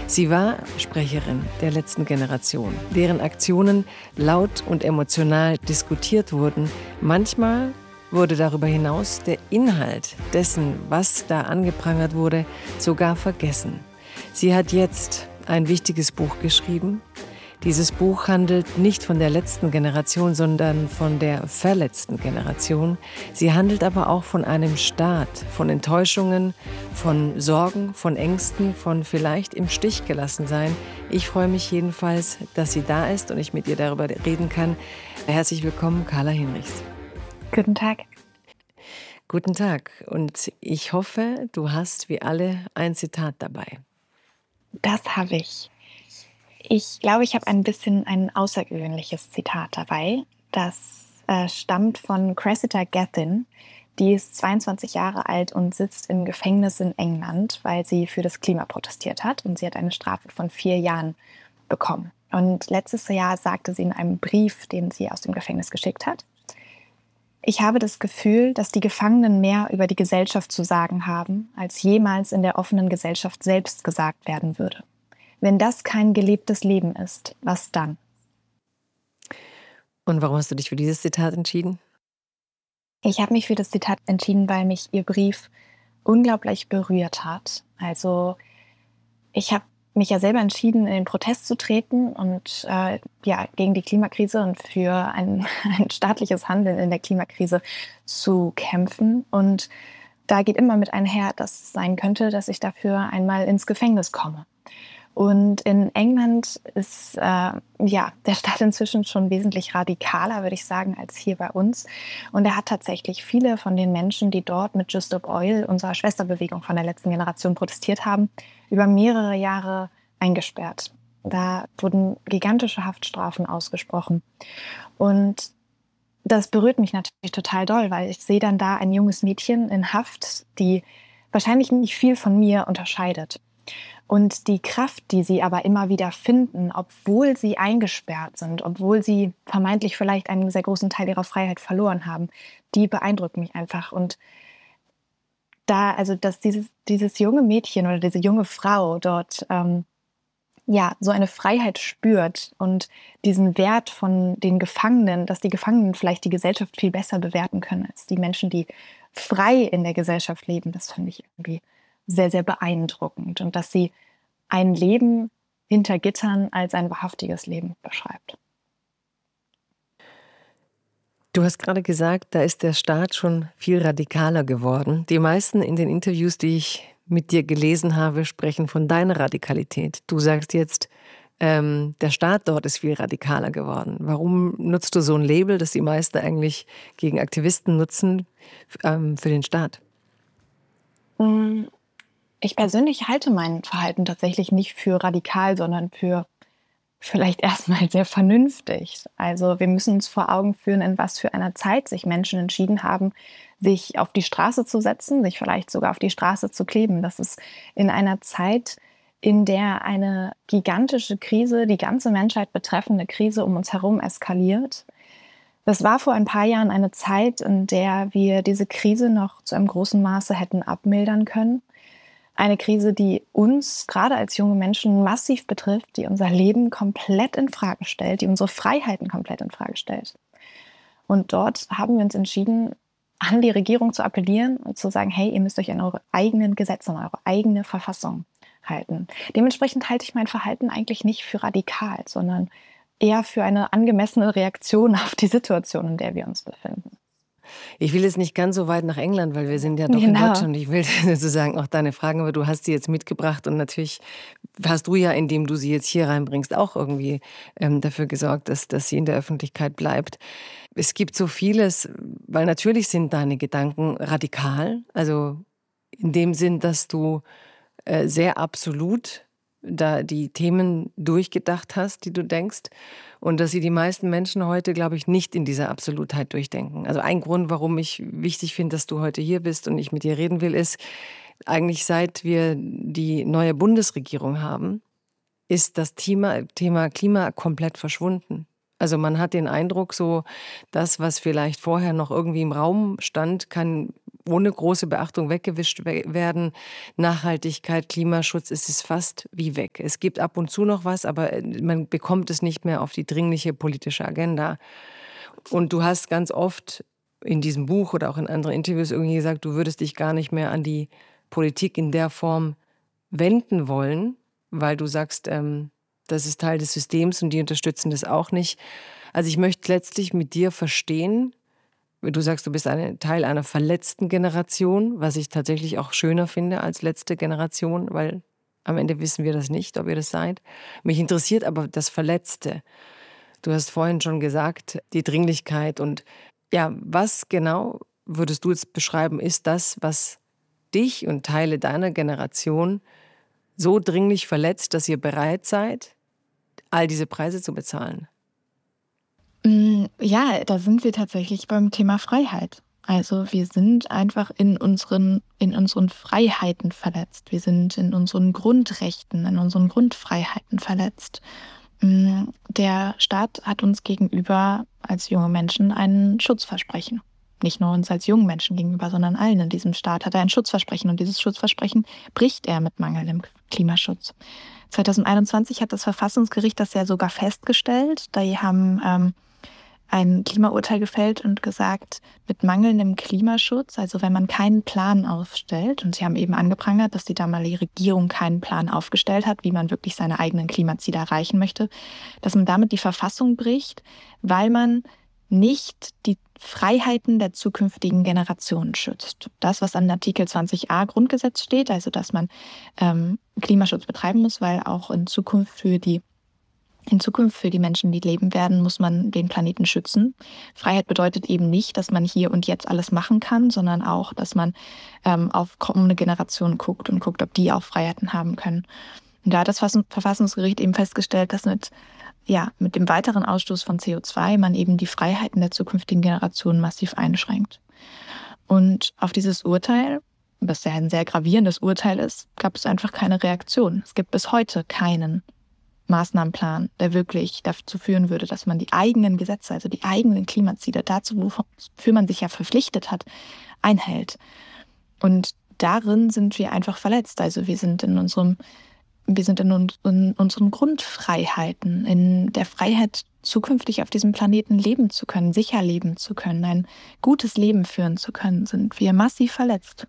Sie war Sprecherin der letzten Generation, deren Aktionen laut und emotional diskutiert wurden. Manchmal wurde darüber hinaus der Inhalt dessen, was da angeprangert wurde, sogar vergessen. Sie hat jetzt ein wichtiges Buch geschrieben. Dieses Buch handelt nicht von der letzten Generation, sondern von der verletzten Generation. Sie handelt aber auch von einem Staat, von Enttäuschungen, von Sorgen, von Ängsten, von vielleicht im Stich gelassen sein. Ich freue mich jedenfalls, dass sie da ist und ich mit ihr darüber reden kann. Herzlich willkommen, Carla Hinrichs. Guten Tag. Guten Tag. Und ich hoffe, du hast wie alle ein Zitat dabei. Das habe ich. Ich glaube, ich habe ein außergewöhnliches Zitat dabei. Das stammt von Cressida Gethin. Die ist 22 Jahre alt und sitzt im Gefängnis in England, weil sie für das Klima protestiert hat. Und sie hat eine Strafe von 4 Jahren bekommen. Und letztes Jahr sagte sie in einem Brief, den sie aus dem Gefängnis geschickt hat: Ich habe das Gefühl, dass die Gefangenen mehr über die Gesellschaft zu sagen haben, als jemals in der offenen Gesellschaft selbst gesagt werden würde. Wenn das kein gelebtes Leben ist, was dann? Und warum hast du dich für dieses Zitat entschieden? Ich habe mich für das Zitat entschieden, weil mich ihr Brief unglaublich berührt hat. Also ich habe mich ja selber entschieden, in den Protest zu treten und gegen die Klimakrise und für ein staatliches Handeln in der Klimakrise zu kämpfen. Und da geht immer mit einher, dass es sein könnte, dass ich dafür einmal ins Gefängnis komme. Und in England ist der Staat inzwischen schon wesentlich radikaler, würde ich sagen, als hier bei uns. Und er hat tatsächlich viele von den Menschen, die dort mit Just Stop Oil, unserer Schwesterbewegung von der letzten Generation, protestiert haben, über mehrere Jahre eingesperrt. Da wurden gigantische Haftstrafen ausgesprochen. Und das berührt mich natürlich total doll, weil ich sehe dann da ein junges Mädchen in Haft, die wahrscheinlich nicht viel von mir unterscheidet. Und die Kraft, die sie aber immer wieder finden, obwohl sie eingesperrt sind, obwohl sie vermeintlich vielleicht einen sehr großen Teil ihrer Freiheit verloren haben, die beeindruckt mich einfach. Und dass dieses junge Mädchen oder diese junge Frau dort so eine Freiheit spürt und diesen Wert von den Gefangenen, dass die Gefangenen vielleicht die Gesellschaft viel besser bewerten können als die Menschen, die frei in der Gesellschaft leben, das finde ich irgendwie sehr, sehr beeindruckend. Und dass sie ein Leben hinter Gittern als ein wahrhaftiges Leben beschreibt. Du hast gerade gesagt, da ist der Staat schon viel radikaler geworden. Die meisten in den Interviews, die ich mit dir gelesen habe, sprechen von deiner Radikalität. Du sagst jetzt, der Staat dort ist viel radikaler geworden. Warum nutzt du so ein Label, das die meisten eigentlich gegen Aktivisten nutzen, für den Staat? Ich persönlich halte mein Verhalten tatsächlich nicht für radikal, sondern für vielleicht erstmal sehr vernünftig. Also wir müssen uns vor Augen führen, in was für einer Zeit sich Menschen entschieden haben, sich auf die Straße zu setzen, sich vielleicht sogar auf die Straße zu kleben. Das ist in einer Zeit, in der eine gigantische Krise, die ganze Menschheit betreffende Krise um uns herum eskaliert. Das war vor ein paar Jahren eine Zeit, in der wir diese Krise noch zu einem großen Maße hätten abmildern können. Eine Krise, die uns gerade als junge Menschen massiv betrifft, die unser Leben komplett in Frage stellt, die unsere Freiheiten komplett in Frage stellt. Und dort haben wir uns entschieden, an die Regierung zu appellieren und zu sagen, hey, ihr müsst euch an eure eigenen Gesetze, an eure eigene Verfassung halten. Dementsprechend halte ich mein Verhalten eigentlich nicht für radikal, sondern eher für eine angemessene Reaktion auf die Situation, in der wir uns befinden. Ich will jetzt nicht ganz so weit nach England, weil wir sind ja doch in Deutschland. Ich will sozusagen auch deine Fragen, aber du hast sie jetzt mitgebracht und natürlich hast du ja, indem du sie jetzt hier reinbringst, auch irgendwie dafür gesorgt, dass sie in der Öffentlichkeit bleibt. Es gibt so vieles, weil natürlich sind deine Gedanken radikal, also in dem Sinn, dass du sehr absolut da die Themen durchgedacht hast, die du denkst, und dass sie die meisten Menschen heute, glaube ich, nicht in dieser Absolutheit durchdenken. Also ein Grund, warum ich wichtig finde, dass du heute hier bist und ich mit dir reden will, ist, eigentlich seit wir die neue Bundesregierung haben, ist das Thema Klima komplett verschwunden. Also man hat den Eindruck, so das, was vielleicht vorher noch irgendwie im Raum stand, kann ohne große Beachtung weggewischt werden. Nachhaltigkeit, Klimaschutz, es ist fast wie weg. Es gibt ab und zu noch was, aber man bekommt es nicht mehr auf die dringliche politische Agenda. Und du hast ganz oft in diesem Buch oder auch in anderen Interviews irgendwie gesagt, du würdest dich gar nicht mehr an die Politik in der Form wenden wollen, weil du sagst, das ist Teil des Systems und die unterstützen das auch nicht. Also ich möchte letztlich mit dir verstehen, du sagst, du bist Teil einer verletzten Generation, was ich tatsächlich auch schöner finde als letzte Generation, weil am Ende wissen wir das nicht, ob ihr das seid. Mich interessiert aber das Verletzte. Du hast vorhin schon gesagt, die Dringlichkeit und ja, was genau würdest du jetzt beschreiben, ist das, was dich und Teile deiner Generation so dringlich verletzt, dass ihr bereit seid, all diese Preise zu bezahlen? Ja, da sind wir tatsächlich beim Thema Freiheit. Also wir sind einfach in unseren Freiheiten verletzt. Wir sind in unseren Grundrechten, in unseren Grundfreiheiten verletzt. Der Staat hat uns gegenüber als junge Menschen ein Schutzversprechen. Nicht nur uns als jungen Menschen gegenüber, sondern allen in diesem Staat hat er ein Schutzversprechen. Und dieses Schutzversprechen bricht er mit mangelndem Klimaschutz. 2021 hat das Verfassungsgericht das ja sogar festgestellt. Die haben ein Klimaurteil gefällt und gesagt, mit mangelndem Klimaschutz, also wenn man keinen Plan aufstellt, und sie haben eben angeprangert, dass die damalige Regierung keinen Plan aufgestellt hat, wie man wirklich seine eigenen Klimaziele erreichen möchte, dass man damit die Verfassung bricht, weil man nicht die Freiheiten der zukünftigen Generationen schützt. Das, was an Artikel 20a Grundgesetz steht, also dass man Klimaschutz betreiben muss, weil auch in Zukunft für die Menschen, die leben werden, muss man den Planeten schützen. Freiheit bedeutet eben nicht, dass man hier und jetzt alles machen kann, sondern auch, dass man auf kommende Generationen guckt und guckt, ob die auch Freiheiten haben können. Und da hat das Verfassungsgericht eben festgestellt, dass mit dem weiteren Ausstoß von CO2 man eben die Freiheiten der zukünftigen Generationen massiv einschränkt. Und auf dieses Urteil, was ja ein sehr gravierendes Urteil ist, gab es einfach keine Reaktion. Es gibt bis heute keinen Maßnahmenplan, der wirklich dazu führen würde, dass man die eigenen Gesetze, also die eigenen Klimaziele, dazu, wofür man sich ja verpflichtet hat, einhält. Und darin sind wir einfach verletzt. Also wir sind in unseren Grundfreiheiten, in der Freiheit, zukünftig auf diesem Planeten leben zu können, sicher leben zu können, ein gutes Leben führen zu können, sind wir massiv verletzt.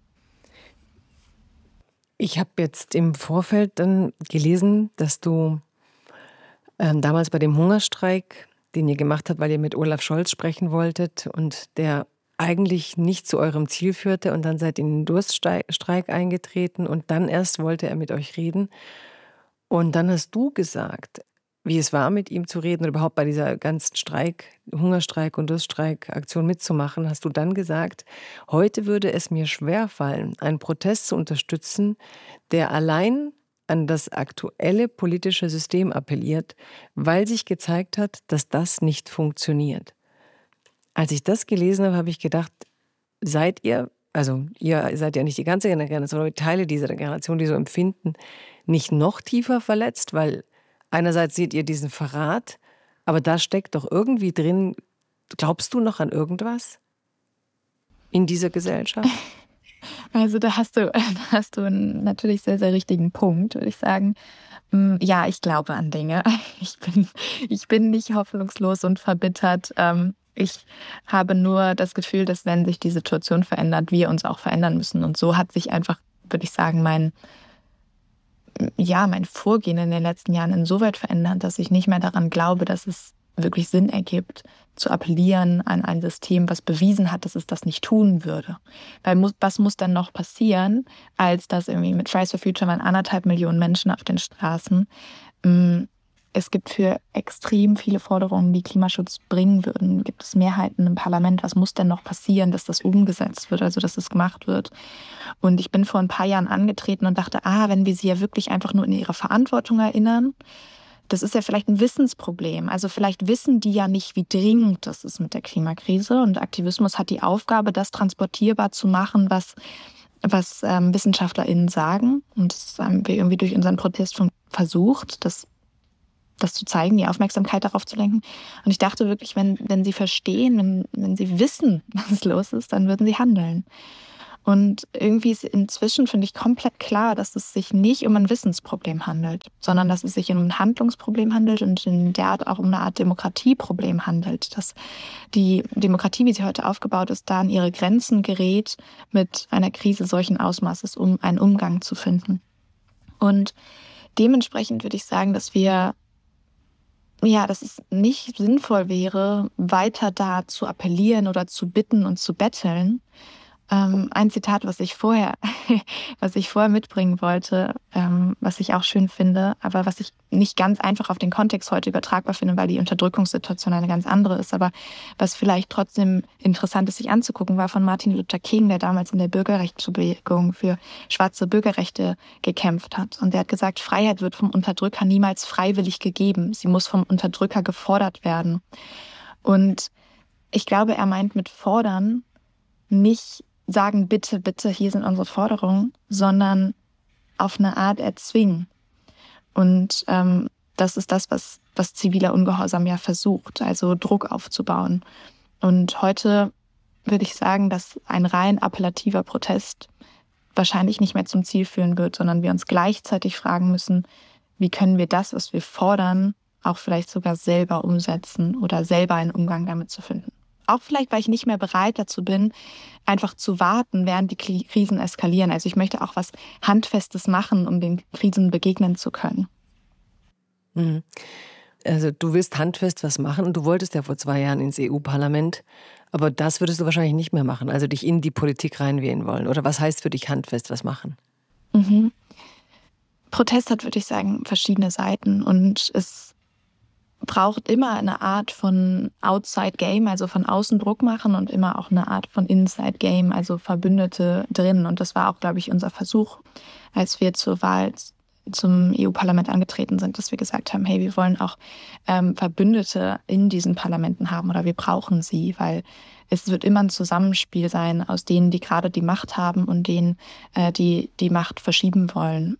Ich habe jetzt im Vorfeld dann gelesen, dass du damals bei dem Hungerstreik, den ihr gemacht habt, weil ihr mit Olaf Scholz sprechen wolltet und der eigentlich nicht zu eurem Ziel führte und dann seid ihr in den Durststreik eingetreten und dann erst wollte er mit euch reden. Und dann hast du gesagt, wie es war, mit ihm zu reden oder überhaupt bei dieser ganzen Hungerstreik- und Durststreik-Aktion mitzumachen, hast du dann gesagt, heute würde es mir schwerfallen, einen Protest zu unterstützen, der allein an das aktuelle politische System appelliert, weil sich gezeigt hat, dass das nicht funktioniert. Als ich das gelesen habe, habe ich gedacht, seid ihr, also ihr seid ja nicht die ganze Generation, aber Teile dieser Generation, die so empfinden, nicht noch tiefer verletzt, weil einerseits seht ihr diesen Verrat, aber da steckt doch irgendwie drin, glaubst du noch an irgendwas in dieser Gesellschaft? Also da hast du einen natürlich sehr, sehr richtigen Punkt, würde ich sagen. Ja, ich glaube an Dinge. Ich bin nicht hoffnungslos und verbittert. Ich habe nur das Gefühl, dass wenn sich die Situation verändert, wir uns auch verändern müssen. Und so hat sich einfach, würde ich sagen, mein Vorgehen in den letzten Jahren insoweit verändert, dass ich nicht mehr daran glaube, dass es wirklich Sinn ergibt, zu appellieren an ein System, was bewiesen hat, dass es das nicht tun würde. Weil was muss dann noch passieren, als dass irgendwie mit Fridays for Future waren 1,5 Millionen Menschen auf den Straßen. Es gibt für extrem viele Forderungen, die Klimaschutz bringen würden, gibt es Mehrheiten im Parlament. Was muss denn noch passieren, dass das umgesetzt wird, also dass es gemacht wird? Und ich bin vor ein paar Jahren angetreten und dachte, wenn wir sie ja wirklich einfach nur in ihre Verantwortung erinnern, das ist ja vielleicht ein Wissensproblem. Also vielleicht wissen die ja nicht, wie dringend das ist mit der Klimakrise. Und Aktivismus hat die Aufgabe, das transportierbar zu machen, was WissenschaftlerInnen sagen. Und das haben wir irgendwie durch unseren Protest versucht, das das zu zeigen, die Aufmerksamkeit darauf zu lenken. Und ich dachte wirklich, wenn sie verstehen, wenn sie wissen, was los ist, dann würden sie handeln. Und irgendwie ist inzwischen, finde ich, komplett klar, dass es sich nicht um ein Wissensproblem handelt, sondern dass es sich um ein Handlungsproblem handelt und in der Art auch um eine Art Demokratieproblem handelt. Dass die Demokratie, wie sie heute aufgebaut ist, da an ihre Grenzen gerät, mit einer Krise solchen Ausmaßes, um einen Umgang zu finden. Und dementsprechend würde ich sagen, dass es nicht sinnvoll wäre, weiter da zu appellieren oder zu bitten und zu betteln. Ein Zitat, was ich vorher mitbringen wollte, was ich auch schön finde, aber was ich nicht ganz einfach auf den Kontext heute übertragbar finde, weil die Unterdrückungssituation eine ganz andere ist, aber was vielleicht trotzdem interessant ist, sich anzugucken, war von Martin Luther King, der damals in der Bürgerrechtsbewegung für schwarze Bürgerrechte gekämpft hat. Und der hat gesagt, Freiheit wird vom Unterdrücker niemals freiwillig gegeben. Sie muss vom Unterdrücker gefordert werden. Und ich glaube, er meint mit fordern nicht sagen, bitte, bitte, hier sind unsere Forderungen, sondern auf eine Art erzwingen. Und das ist das, was ziviler Ungehorsam ja versucht, also Druck aufzubauen. Und heute würde ich sagen, dass ein rein appellativer Protest wahrscheinlich nicht mehr zum Ziel führen wird, sondern wir uns gleichzeitig fragen müssen, wie können wir das, was wir fordern, auch vielleicht sogar selber umsetzen oder selber einen Umgang damit zu finden. Auch vielleicht, weil ich nicht mehr bereit dazu bin, einfach zu warten, während die Krisen eskalieren. Also ich möchte auch was Handfestes machen, um den Krisen begegnen zu können. Also du willst handfest was machen. Du wolltest ja vor 2 Jahren ins EU-Parlament. Aber das würdest du wahrscheinlich nicht mehr machen. Also dich in die Politik reinwählen wollen. Oder was heißt für dich handfest was machen? Protest hat, würde ich sagen, verschiedene Seiten. Und es braucht immer eine Art von Outside-Game, also von außen Druck machen und immer auch eine Art von Inside-Game, also Verbündete drin. Und das war auch, glaube ich, unser Versuch, als wir zur Wahl zum EU-Parlament angetreten sind, dass wir gesagt haben, hey, wir wollen auch Verbündete in diesen Parlamenten haben oder wir brauchen sie, weil es wird immer ein Zusammenspiel sein aus denen, die gerade die Macht haben und denen, die die Macht verschieben wollen.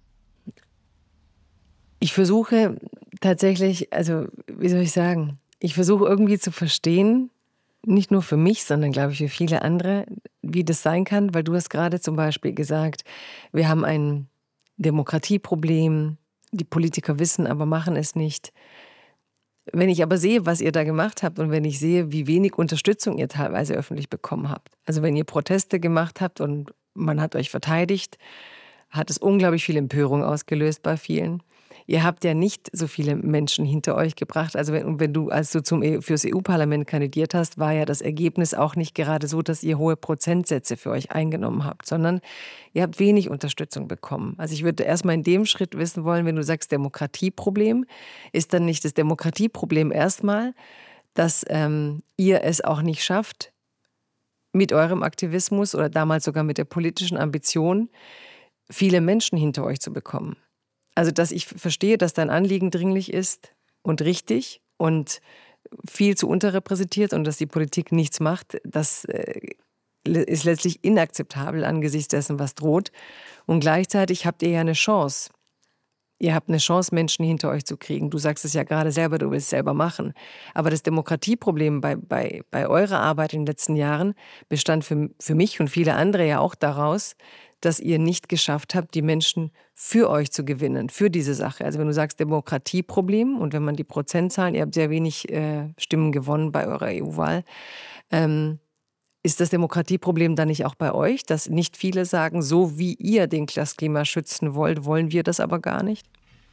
Ich versuche tatsächlich, also wie soll ich sagen, ich versuche irgendwie zu verstehen, nicht nur für mich, sondern glaube ich für viele andere, wie das sein kann, weil du hast gerade zum Beispiel gesagt, wir haben ein Demokratieproblem, die Politiker wissen, aber machen es nicht. Wenn ich aber sehe, was ihr da gemacht habt und wenn ich sehe, wie wenig Unterstützung ihr teilweise öffentlich bekommen habt, also wenn ihr Proteste gemacht habt und man hat euch verteidigt, hat es unglaublich viel Empörung ausgelöst bei vielen. Ihr habt ja nicht so viele Menschen hinter euch gebracht. Also wenn du, als du fürs EU-Parlament kandidiert hast, war ja das Ergebnis auch nicht gerade so, dass ihr hohe Prozentsätze für euch eingenommen habt, sondern ihr habt wenig Unterstützung bekommen. Also ich würde erstmal in dem Schritt wissen wollen, wenn du sagst Demokratieproblem, ist dann nicht das Demokratieproblem erstmal, dass ihr es auch nicht schafft, mit eurem Aktivismus oder damals sogar mit der politischen Ambition, viele Menschen hinter euch zu bekommen? Also, dass ich verstehe, dass dein Anliegen dringlich ist und richtig und viel zu unterrepräsentiert und dass die Politik nichts macht, das ist letztlich inakzeptabel angesichts dessen, was droht. Und gleichzeitig habt ihr ja eine Chance. Ihr habt eine Chance, Menschen hinter euch zu kriegen. Du sagst es ja gerade selber, du willst es selber machen. Aber das Demokratieproblem bei eurer Arbeit in den letzten Jahren bestand für mich und viele andere ja auch daraus, dass ihr nicht geschafft habt, die Menschen für euch zu gewinnen, für diese Sache. Also wenn du sagst Demokratieproblem und wenn man die Prozentzahlen, ihr habt sehr wenig Stimmen gewonnen bei eurer EU-Wahl, ist das Demokratieproblem dann nicht auch bei euch, dass nicht viele sagen, so wie ihr das Klima schützen wollt, wollen wir das aber gar nicht?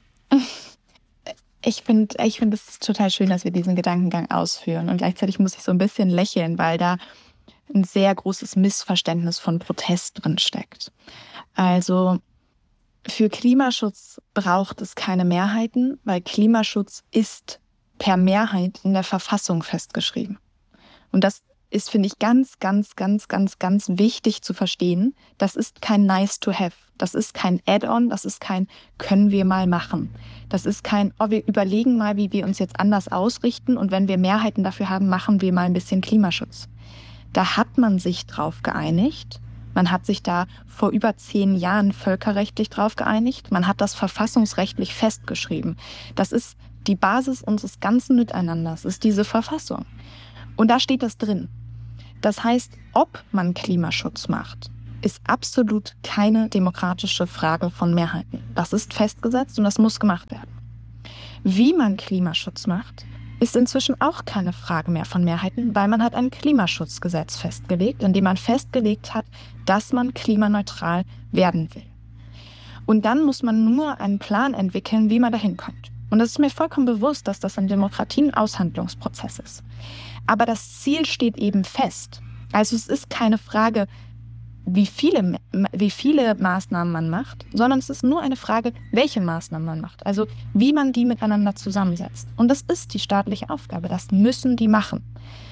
Ich finde es total schön, dass wir diesen Gedankengang ausführen. Und gleichzeitig muss ich so ein bisschen lächeln, weil da ein sehr großes Missverständnis von Protest drin steckt. Also für Klimaschutz braucht es keine Mehrheiten, weil Klimaschutz ist per Mehrheit in der Verfassung festgeschrieben. Und das ist, finde ich, ganz, ganz, ganz, ganz, ganz wichtig zu verstehen. Das ist kein nice to have. Das ist kein Add-on. Das ist kein können wir mal machen. Das ist kein, oh, wir überlegen mal, wie wir uns jetzt anders ausrichten und wenn wir Mehrheiten dafür haben, machen wir mal ein bisschen Klimaschutz. Da hat man sich drauf geeinigt. Man hat sich da vor über 10 Jahren völkerrechtlich drauf geeinigt. Man hat das verfassungsrechtlich festgeschrieben. Das ist Die Basis unseres ganzen Miteinanders ist diese Verfassung. Und da steht das drin. Das heißt, ob man Klimaschutz macht, ist absolut keine demokratische Frage von Mehrheiten. Das ist festgesetzt und das muss gemacht werden. Wie man Klimaschutz macht, ist inzwischen auch keine Frage mehr von Mehrheiten, weil man hat ein Klimaschutzgesetz festgelegt, in dem man festgelegt hat, dass man klimaneutral werden will. Und dann muss man nur einen Plan entwickeln, wie man dahin kommt. Und es ist mir vollkommen bewusst, dass das in Demokratien ein Aushandlungsprozess ist. Aber das Ziel steht eben fest. Also es ist keine Frage, wie viele Maßnahmen man macht, sondern es ist nur eine Frage, welche Maßnahmen man macht. Also wie man die miteinander zusammensetzt. Und das ist die staatliche Aufgabe. Das müssen die machen.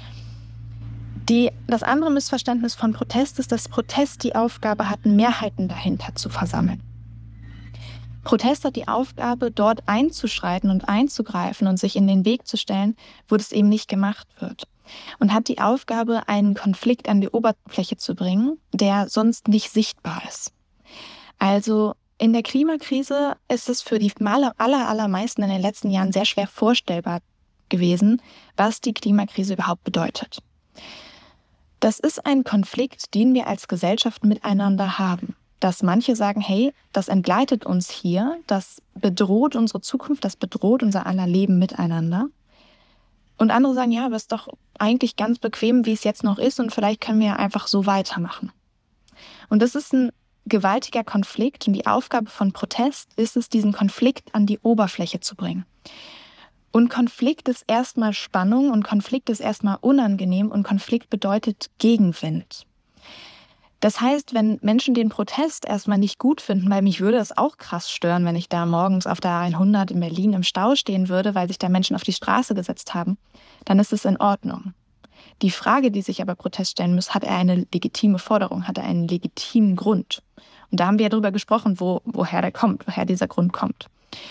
Das andere Missverständnis von Protest ist, dass Protest die Aufgabe hat, Mehrheiten dahinter zu versammeln. Protest hat die Aufgabe, dort einzuschreiten und einzugreifen und sich in den Weg zu stellen, wo das eben nicht gemacht wird. Und hat die Aufgabe, einen Konflikt an die Oberfläche zu bringen, der sonst nicht sichtbar ist. Also in der Klimakrise ist es für die allermeisten in den letzten Jahren sehr schwer vorstellbar gewesen, was die Klimakrise überhaupt bedeutet. Das ist ein Konflikt, den wir als Gesellschaft miteinander haben. Dass manche sagen, hey, das entgleitet uns hier, das bedroht unsere Zukunft, das bedroht unser aller Leben miteinander. Und andere sagen, ja, aber es ist doch eigentlich ganz bequem, wie es jetzt noch ist und vielleicht können wir ja einfach so weitermachen. Und das ist ein gewaltiger Konflikt und die Aufgabe von Protest ist es, diesen Konflikt an die Oberfläche zu bringen. Und Konflikt ist erstmal Spannung und Konflikt ist erstmal unangenehm und Konflikt bedeutet Gegenwind. Das heißt, wenn Menschen den Protest erstmal nicht gut finden, weil mich würde es auch krass stören, wenn ich da morgens auf der A100 in Berlin im Stau stehen würde, weil sich da Menschen auf die Straße gesetzt haben, dann ist es in Ordnung. Die Frage, die sich aber Protest stellen muss, hat er eine legitime Forderung, hat er einen legitimen Grund? Und da haben wir ja darüber gesprochen, woher dieser Grund kommt.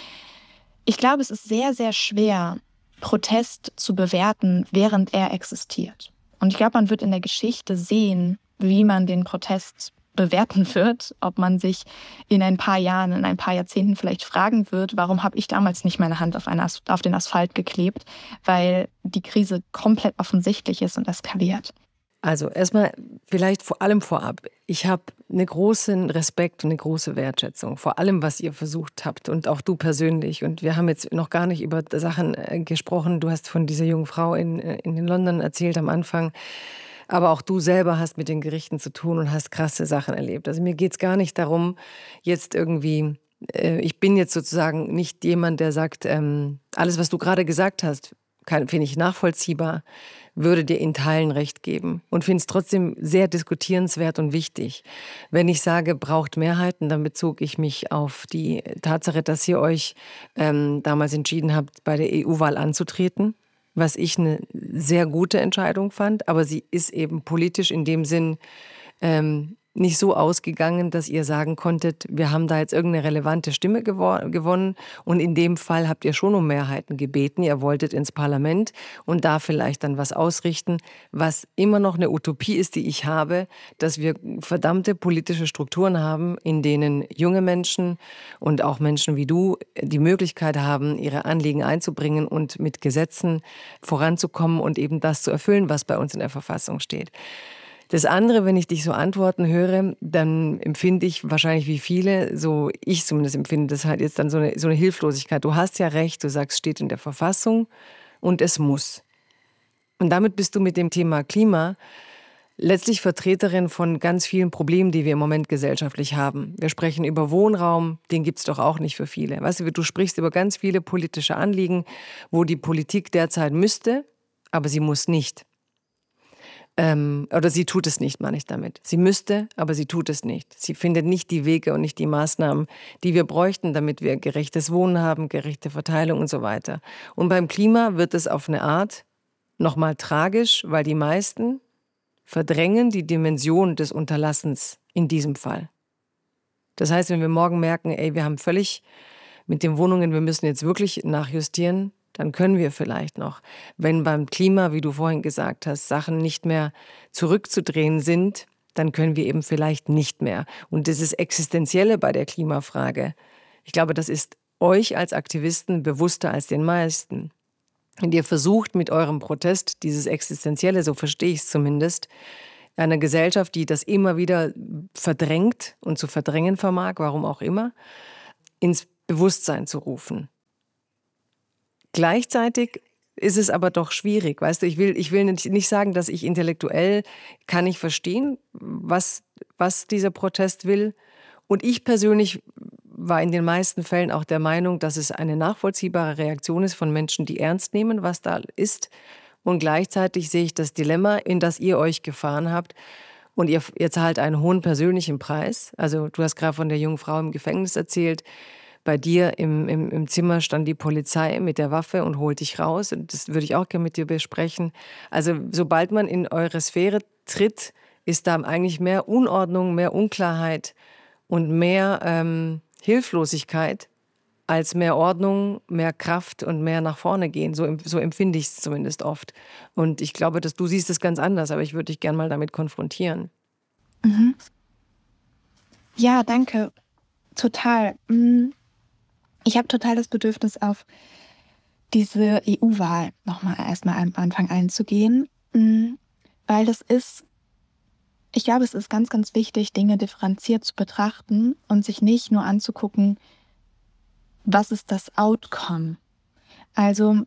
Ich glaube, es ist sehr, sehr schwer, Protest zu bewerten, während er existiert. Und ich glaube, man wird in der Geschichte sehen, wie man den Protest bewerten wird, ob man sich in ein paar Jahren, in ein paar Jahrzehnten vielleicht fragen wird, warum habe ich damals nicht meine Hand auf den Asphalt geklebt, weil die Krise komplett offensichtlich ist und eskaliert. Also erstmal vielleicht vor allem vorab. Ich habe einen großen Respekt und eine große Wertschätzung vor allem, was ihr versucht habt und auch du persönlich. Und wir haben jetzt noch gar nicht über Sachen gesprochen. Du hast von dieser jungen Frau in London erzählt am Anfang. Aber auch du selber hast mit den Gerichten zu tun und hast krasse Sachen erlebt. Also mir geht es gar nicht darum, jetzt irgendwie, ich bin jetzt sozusagen nicht jemand, der sagt, alles, was du gerade gesagt hast, finde ich nachvollziehbar, würde dir in Teilen recht geben und finde es trotzdem sehr diskutierenswert und wichtig. Wenn ich sage, braucht Mehrheiten, dann bezog ich mich auf die Tatsache, dass ihr euch damals entschieden habt, bei der EU-Wahl anzutreten. Was ich eine sehr gute Entscheidung fand, aber sie ist eben politisch in dem Sinn nicht so ausgegangen, dass ihr sagen konntet, wir haben da jetzt irgendeine relevante Stimme gewonnen und in dem Fall habt ihr schon um Mehrheiten gebeten, ihr wolltet ins Parlament und da vielleicht dann was ausrichten, was immer noch eine Utopie ist, die ich habe, dass wir verdammte politische Strukturen haben, in denen junge Menschen und auch Menschen wie du die Möglichkeit haben, ihre Anliegen einzubringen und mit Gesetzen voranzukommen und eben das zu erfüllen, was bei uns in der Verfassung steht. Das andere, wenn ich dich so antworten höre, dann empfinde ich wahrscheinlich wie viele, so ich zumindest empfinde das halt jetzt dann so eine Hilflosigkeit. Du hast ja recht, du sagst, steht in der Verfassung und es muss. Und damit bist du mit dem Thema Klima letztlich Vertreterin von ganz vielen Problemen, die wir im Moment gesellschaftlich haben. Wir sprechen über Wohnraum, den gibt es doch auch nicht für viele. Weißt du, du sprichst über ganz viele politische Anliegen, wo die Politik derzeit müsste, aber sie muss nicht. Oder sie tut es nicht, meine ich damit. Sie müsste, aber sie tut es nicht. Sie findet nicht die Wege und nicht die Maßnahmen, die wir bräuchten, damit wir gerechtes Wohnen haben, gerechte Verteilung und so weiter. Und beim Klima wird es auf eine Art nochmal tragisch, weil die meisten verdrängen die Dimension des Unterlassens in diesem Fall. Das heißt, wenn wir morgen merken, wir haben völlig mit den Wohnungen, wir müssen jetzt wirklich nachjustieren, dann können wir vielleicht noch. Wenn beim Klima, wie du vorhin gesagt hast, Sachen nicht mehr zurückzudrehen sind, dann können wir eben vielleicht nicht mehr. Und dieses Existenzielle bei der Klimafrage, ich glaube, das ist euch als Aktivisten bewusster als den meisten. Und ihr versucht mit eurem Protest, dieses Existenzielle, so verstehe ich es zumindest, einer Gesellschaft, die das immer wieder verdrängt und zu verdrängen vermag, warum auch immer, ins Bewusstsein zu rufen. Gleichzeitig ist es aber doch schwierig, weißt du, ich will nicht sagen, dass ich intellektuell kann ich verstehen, was dieser Protest will. Und ich persönlich war in den meisten Fällen auch der Meinung, dass es eine nachvollziehbare Reaktion ist von Menschen, die ernst nehmen, was da ist. Und gleichzeitig sehe ich das Dilemma, in das ihr euch gefahren habt. Und ihr zahlt einen hohen persönlichen Preis. Also du hast gerade von der jungen Frau im Gefängnis erzählt. Bei dir im Zimmer stand die Polizei mit der Waffe und holt dich raus. Und das würde ich auch gerne mit dir besprechen. Also sobald man in eure Sphäre tritt, ist da eigentlich mehr Unordnung, mehr Unklarheit und mehr Hilflosigkeit als mehr Ordnung, mehr Kraft und mehr nach vorne gehen. So empfinde ich es zumindest oft. Und ich glaube, dass du siehst es ganz anders, aber ich würde dich gerne mal damit konfrontieren. Mhm. Ja, danke. Total. Ich habe total das Bedürfnis, auf diese EU-Wahl nochmal erstmal am Anfang einzugehen, weil ich glaube, es ist ganz, ganz wichtig, Dinge differenziert zu betrachten und sich nicht nur anzugucken, was ist das Outcome. Also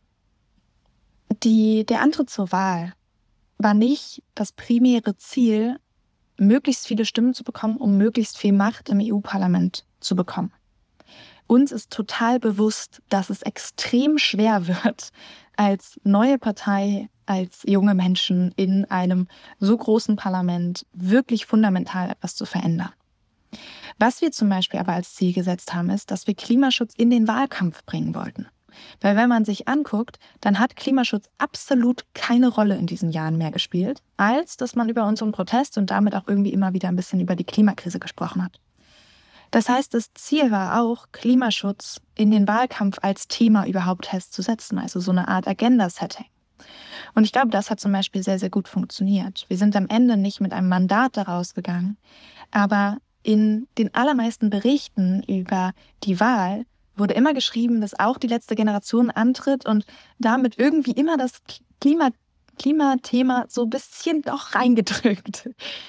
der Antritt zur Wahl war nicht das primäre Ziel, möglichst viele Stimmen zu bekommen, um möglichst viel Macht im EU-Parlament zu bekommen. Uns ist total bewusst, dass es extrem schwer wird, als neue Partei, als junge Menschen in einem so großen Parlament wirklich fundamental etwas zu verändern. Was wir zum Beispiel aber als Ziel gesetzt haben, ist, dass wir Klimaschutz in den Wahlkampf bringen wollten. Weil wenn man sich anguckt, dann hat Klimaschutz absolut keine Rolle in diesen Jahren mehr gespielt, als dass man über unseren Protest und damit auch irgendwie immer wieder ein bisschen über die Klimakrise gesprochen hat. Das heißt, das Ziel war auch, Klimaschutz in den Wahlkampf als Thema überhaupt festzusetzen, also so eine Art Agenda-Setting. Und ich glaube, das hat zum Beispiel sehr, sehr gut funktioniert. Wir sind am Ende nicht mit einem Mandat daraus gegangen, aber in den allermeisten Berichten über die Wahl wurde immer geschrieben, dass auch die letzte Generation antritt und damit irgendwie immer das Klimathema so ein bisschen doch reingedrückt.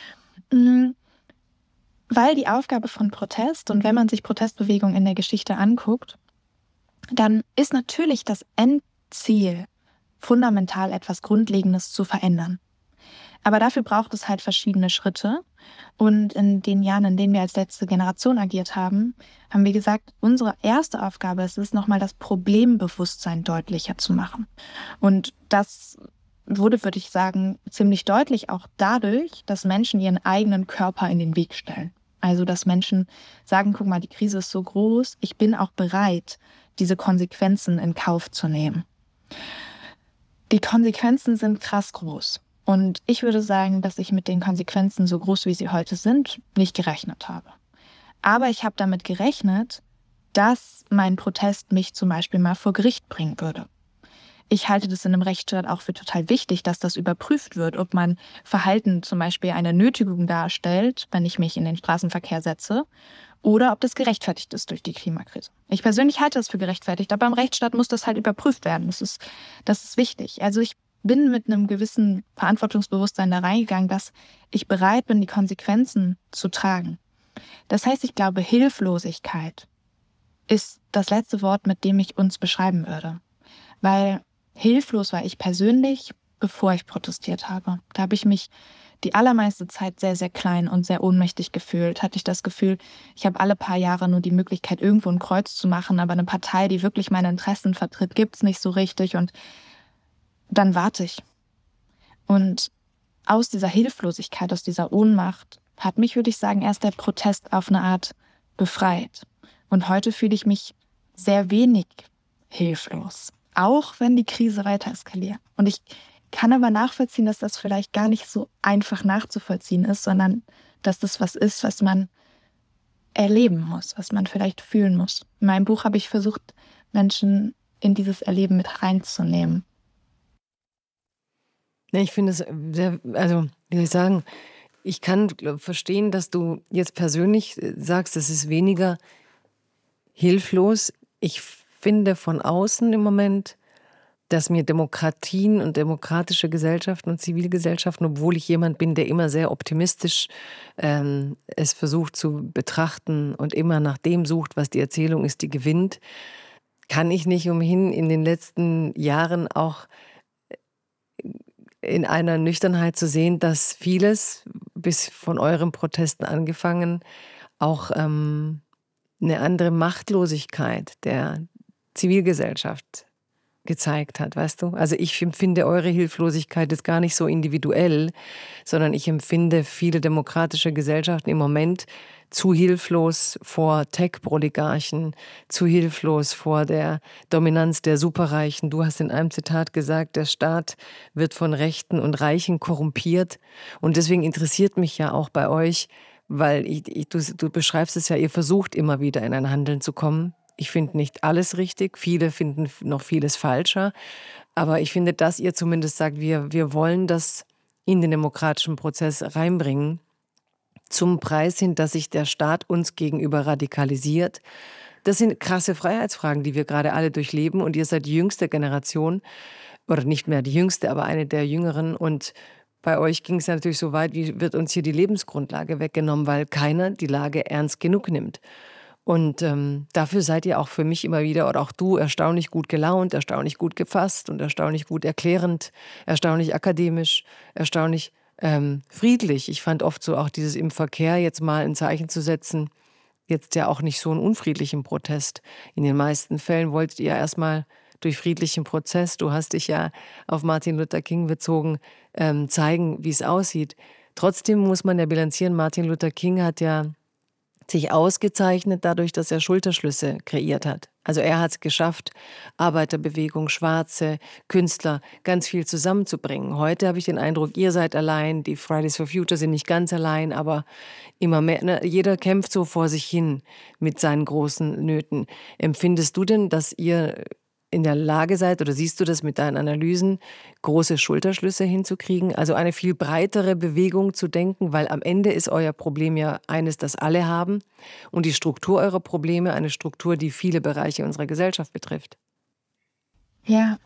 Weil die Aufgabe von Protest, und wenn man sich Protestbewegungen in der Geschichte anguckt, dann ist natürlich das Endziel, fundamental etwas Grundlegendes zu verändern. Aber dafür braucht es halt verschiedene Schritte. Und in den Jahren, in denen wir als letzte Generation agiert haben, haben wir gesagt, unsere erste Aufgabe ist es, nochmal das Problembewusstsein deutlicher zu machen. Und das wurde, würde ich sagen, ziemlich deutlich auch dadurch, dass Menschen ihren eigenen Körper in den Weg stellen. Also, dass Menschen sagen, guck mal, die Krise ist so groß, ich bin auch bereit, diese Konsequenzen in Kauf zu nehmen. Die Konsequenzen sind krass groß. Und ich würde sagen, dass ich mit den Konsequenzen, so groß wie sie heute sind, nicht gerechnet habe. Aber ich habe damit gerechnet, dass mein Protest mich zum Beispiel mal vor Gericht bringen würde. Ich halte das in einem Rechtsstaat auch für total wichtig, dass das überprüft wird, ob mein Verhalten zum Beispiel eine Nötigung darstellt, wenn ich mich in den Straßenverkehr setze, oder ob das gerechtfertigt ist durch die Klimakrise. Ich persönlich halte das für gerechtfertigt, aber im Rechtsstaat muss das halt überprüft werden. Das ist wichtig. Also ich bin mit einem gewissen Verantwortungsbewusstsein da reingegangen, dass ich bereit bin, die Konsequenzen zu tragen. Das heißt, ich glaube, Hilflosigkeit ist das letzte Wort, mit dem ich uns beschreiben würde. Weil hilflos war ich persönlich, bevor ich protestiert habe. Da habe ich mich die allermeiste Zeit sehr, sehr klein und sehr ohnmächtig gefühlt. Hatte ich das Gefühl, ich habe alle paar Jahre nur die Möglichkeit, irgendwo ein Kreuz zu machen, aber eine Partei, die wirklich meine Interessen vertritt, gibt es nicht so richtig. Und dann warte ich. Und aus dieser Hilflosigkeit, aus dieser Ohnmacht hat mich, würde ich sagen, erst der Protest auf eine Art befreit. Und heute fühle ich mich sehr wenig hilflos, auch wenn die Krise weiter eskaliert. Und ich kann aber nachvollziehen, dass das vielleicht gar nicht so einfach nachzuvollziehen ist, sondern dass das was ist, was man erleben muss, was man vielleicht fühlen muss. In meinem Buch habe ich versucht, Menschen in dieses Erleben mit reinzunehmen. Ich finde es sehr, also wie soll ich sagen, ich kann verstehen, dass du jetzt persönlich sagst, es ist weniger hilflos. Ich finde von außen im Moment, dass mir Demokratien und demokratische Gesellschaften und Zivilgesellschaften, obwohl ich jemand bin, der immer sehr optimistisch es versucht zu betrachten und immer nach dem sucht, was die Erzählung ist, die gewinnt, kann ich nicht umhin, in den letzten Jahren auch in einer Nüchternheit zu sehen, dass vieles, bis von euren Protesten angefangen, auch eine andere Machtlosigkeit der Zivilgesellschaft gezeigt hat, weißt du? Also ich empfinde eure Hilflosigkeit jetzt gar nicht so individuell, sondern ich empfinde viele demokratische Gesellschaften im Moment zu hilflos vor Tech-Oligarchen, zu hilflos vor der Dominanz der Superreichen. Du hast in einem Zitat gesagt, der Staat wird von Rechten und Reichen korrumpiert. Und deswegen interessiert mich ja auch bei euch, weil du beschreibst es ja, ihr versucht immer wieder in ein Handeln zu kommen. Ich finde nicht alles richtig, viele finden noch vieles falscher. Aber ich finde, dass ihr zumindest sagt, wir wollen das in den demokratischen Prozess reinbringen, zum Preis hin, dass sich der Staat uns gegenüber radikalisiert. Das sind krasse Freiheitsfragen, die wir gerade alle durchleben. Und ihr seid die jüngste Generation, oder nicht mehr die jüngste, aber eine der jüngeren. Und bei euch ging es ja natürlich so weit, wie wird uns hier die Lebensgrundlage weggenommen, weil keiner die Lage ernst genug nimmt. Und dafür seid ihr auch für mich immer wieder, oder auch du, erstaunlich gut gelaunt, erstaunlich gut gefasst und erstaunlich gut erklärend, erstaunlich akademisch, erstaunlich friedlich. Ich fand oft so auch dieses im Verkehr jetzt mal ein Zeichen zu setzen, jetzt ja auch nicht so einen unfriedlichen Protest. In den meisten Fällen wolltet ihr erstmal durch friedlichen Prozess, du hast dich ja auf Martin Luther King bezogen, zeigen, wie es aussieht. Trotzdem muss man ja bilanzieren, Martin Luther King hat ja sich ausgezeichnet dadurch, dass er Schulterschlüsse kreiert hat. Also er hat es geschafft, Arbeiterbewegung, Schwarze, Künstler, ganz viel zusammenzubringen. Heute habe ich den Eindruck, ihr seid allein, die Fridays for Future sind nicht ganz allein, aber immer mehr, ne, jeder kämpft so vor sich hin mit seinen großen Nöten. Empfindest du denn, dass ihr in der Lage seid, oder siehst du das mit deinen Analysen, große Schulterschlüsse hinzukriegen, also eine viel breitere Bewegung zu denken, weil am Ende ist euer Problem ja eines, das alle haben, und die Struktur eurer Probleme eine Struktur, die viele Bereiche unserer Gesellschaft betrifft? Ja,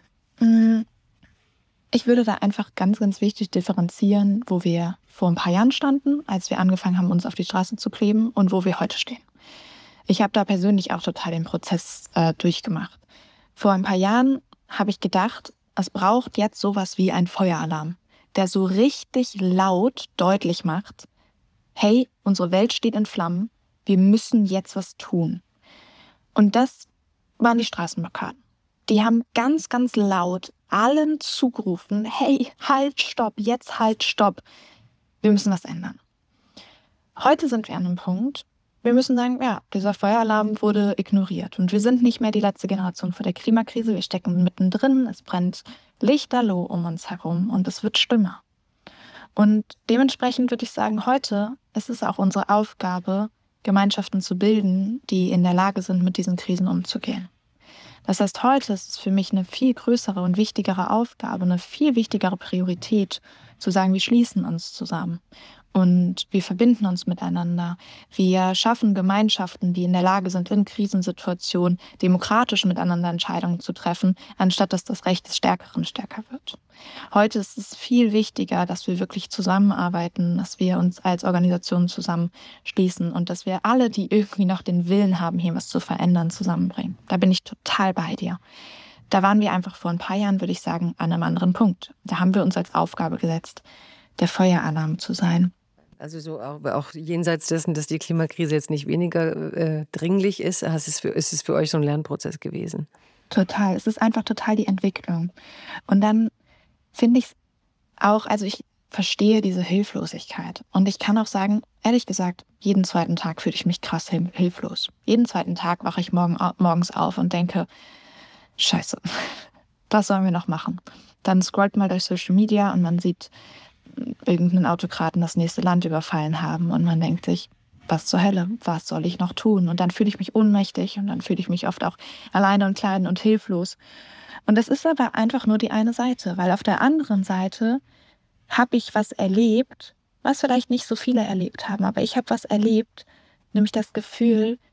ich würde da einfach ganz, ganz wichtig differenzieren, wo wir vor ein paar Jahren standen, als wir angefangen haben, uns auf die Straße zu kleben, und wo wir heute stehen. Ich habe da persönlich auch total den Prozess durchgemacht. Vor ein paar Jahren habe ich gedacht, es braucht jetzt sowas wie ein Feueralarm, der so richtig laut deutlich macht, hey, unsere Welt steht in Flammen, wir müssen jetzt was tun. Und das waren die Straßenblockaden. Die haben ganz, ganz laut allen zugerufen, hey, halt, stopp, jetzt halt, stopp. Wir müssen was ändern. Heute sind wir an einem Punkt, wir müssen sagen, ja, dieser Feueralarm wurde ignoriert. Und wir sind nicht mehr die letzte Generation vor der Klimakrise. Wir stecken mittendrin, es brennt lichterloh um uns herum und es wird schlimmer. Und dementsprechend würde ich sagen, heute ist es auch unsere Aufgabe, Gemeinschaften zu bilden, die in der Lage sind, mit diesen Krisen umzugehen. Das heißt, heute ist es für mich eine viel größere und wichtigere Aufgabe, eine viel wichtigere Priorität, zu sagen, wir schließen uns zusammen. Und wir verbinden uns miteinander. Wir schaffen Gemeinschaften, die in der Lage sind, in Krisensituationen demokratisch miteinander Entscheidungen zu treffen, anstatt dass das Recht des Stärkeren stärker wird. Heute ist es viel wichtiger, dass wir wirklich zusammenarbeiten, dass wir uns als Organisation zusammenschließen und dass wir alle, die irgendwie noch den Willen haben, hier was zu verändern, zusammenbringen. Da bin ich total bei dir. Da waren wir einfach vor ein paar Jahren, würde ich sagen, an einem anderen Punkt. Da haben wir uns als Aufgabe gesetzt, der Feueralarm zu sein. Also so auch jenseits dessen, dass die Klimakrise jetzt nicht weniger dringlich ist, ist es für euch so ein Lernprozess gewesen? Total. Es ist einfach total die Entwicklung. Und dann finde ich es auch, also ich verstehe diese Hilflosigkeit. Und ich kann auch sagen, ehrlich gesagt, jeden zweiten Tag fühle ich mich krass hilflos. Jeden zweiten Tag wache ich morgens auf und denke, Scheiße, was sollen wir noch machen? Dann scrollt mal durch Social Media und man sieht irgendeinen Autokraten das nächste Land überfallen haben und man denkt sich, was zur Hölle, was soll ich noch tun? Und dann fühle ich mich ohnmächtig und dann fühle ich mich oft auch alleine und klein und hilflos. Und das ist aber einfach nur die eine Seite, weil auf der anderen Seite habe ich was erlebt, was vielleicht nicht so viele erlebt haben, aber ich habe was erlebt, nämlich das Gefühl,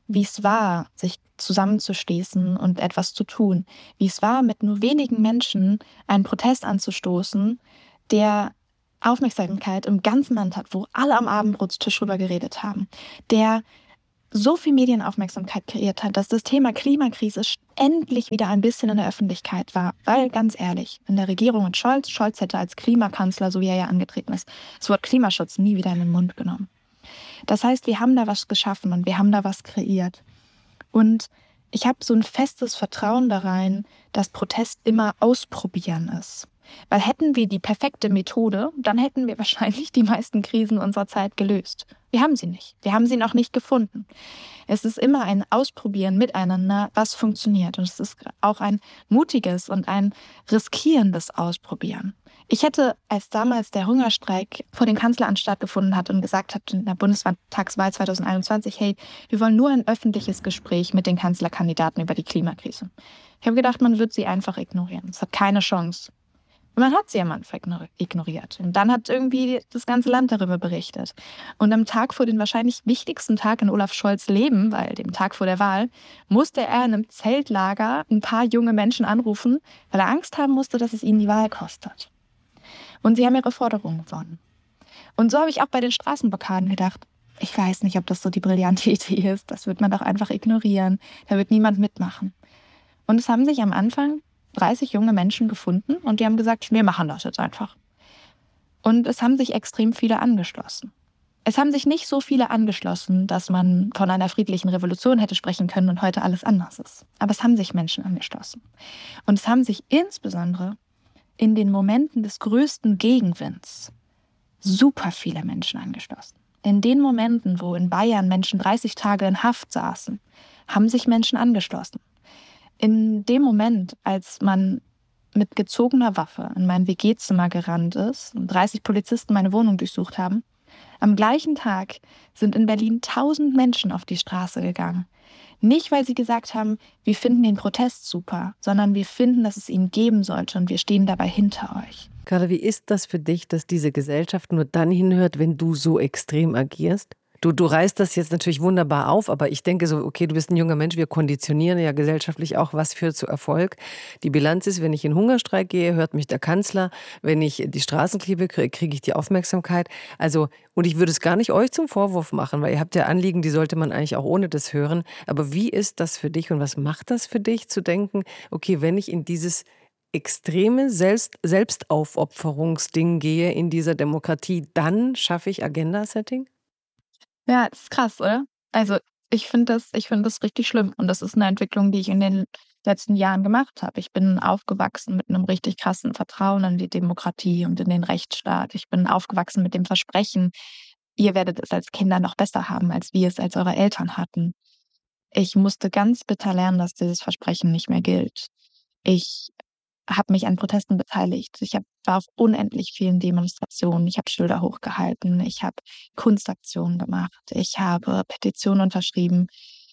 wie es war, sich zusammenzuschließen und etwas zu tun. Wie es war, mit nur wenigen Menschen einen Protest anzustoßen, der Aufmerksamkeit im ganzen Land hat, wo alle am Abendbrotstisch drüber geredet haben, der so viel Medienaufmerksamkeit kreiert hat, dass das Thema Klimakrise endlich wieder ein bisschen in der Öffentlichkeit war. Weil, ganz ehrlich, in der Regierung mit Scholz hätte als Klimakanzler, so wie er ja angetreten ist, das Wort Klimaschutz nie wieder in den Mund genommen. Das heißt, wir haben da was geschaffen und wir haben da was kreiert. Und ich habe so ein festes Vertrauen da rein, dass Protest immer ausprobieren ist. Weil hätten wir die perfekte Methode, dann hätten wir wahrscheinlich die meisten Krisen unserer Zeit gelöst. Wir haben sie nicht. Wir haben sie noch nicht gefunden. Es ist immer ein Ausprobieren miteinander, was funktioniert. Und es ist auch ein mutiges und ein riskierendes Ausprobieren. Ich hätte, als damals der Hungerstreik vor dem Kanzleramt stattgefunden hat und gesagt hat in der Bundestagswahl 2021, hey, wir wollen nur ein öffentliches Gespräch mit den Kanzlerkandidaten über die Klimakrise. Ich habe gedacht, man wird sie einfach ignorieren. Es hat keine Chance. Und man hat sie am Anfang ignoriert. Und dann hat irgendwie das ganze Land darüber berichtet. Und am Tag vor dem wahrscheinlich wichtigsten Tag in Olaf Scholz' Leben, weil dem Tag vor der Wahl, musste er in einem Zeltlager ein paar junge Menschen anrufen, weil er Angst haben musste, dass es ihnen die Wahl kostet. Und sie haben ihre Forderungen gewonnen. Und so habe ich auch bei den Straßenblockaden gedacht, ich weiß nicht, ob das so die brillante Idee ist. Das wird man doch einfach ignorieren. Da wird niemand mitmachen. Und es haben sich am Anfang 30 junge Menschen gefunden und die haben gesagt, wir machen das jetzt einfach. Und es haben sich extrem viele angeschlossen. Es haben sich nicht so viele angeschlossen, dass man von einer friedlichen Revolution hätte sprechen können und heute alles anders ist. Aber es haben sich Menschen angeschlossen. Und es haben sich insbesondere in den Momenten des größten Gegenwinds super viele Menschen angeschlossen. In den Momenten, wo in Bayern Menschen 30 Tage in Haft saßen, haben sich Menschen angeschlossen. In dem Moment, als man mit gezogener Waffe in mein WG-Zimmer gerannt ist und 30 Polizisten meine Wohnung durchsucht haben, am gleichen Tag sind in Berlin 1000 Menschen auf die Straße gegangen. Nicht, weil sie gesagt haben, wir finden den Protest super, sondern wir finden, dass es ihn geben sollte und wir stehen dabei hinter euch. Carla, wie ist das für dich, dass diese Gesellschaft nur dann hinhört, wenn du so extrem agierst? Du reißt das jetzt natürlich wunderbar auf, aber ich denke so, okay, du bist ein junger Mensch, wir konditionieren ja gesellschaftlich auch, was führt zu Erfolg. Die Bilanz ist, wenn ich in Hungerstreik gehe, hört mich der Kanzler. Wenn ich die Straßen klebe, kriege ich die Aufmerksamkeit. Also, und ich würde es gar nicht euch zum Vorwurf machen, weil ihr habt ja Anliegen, die sollte man eigentlich auch ohne das hören. Aber wie ist das für dich und was macht das für dich, zu denken, okay, wenn ich in dieses extreme Selbstaufopferungsding gehe in dieser Demokratie, dann schaffe ich Agenda-Setting? Ja, das ist krass, oder? Also ich finde das richtig schlimm. Und das ist eine Entwicklung, die ich in den letzten Jahren gemacht habe. Ich bin aufgewachsen mit einem richtig krassen Vertrauen in die Demokratie und in den Rechtsstaat. Ich bin aufgewachsen mit dem Versprechen, ihr werdet es als Kinder noch besser haben, als wir es als eure Eltern hatten. Ich musste ganz bitter lernen, dass dieses Versprechen nicht mehr gilt. Ich habe mich an Protesten beteiligt. War auf unendlich vielen Demonstrationen. Ich habe Schilder hochgehalten. Ich habe Kunstaktionen gemacht. Ich habe Petitionen unterschrieben.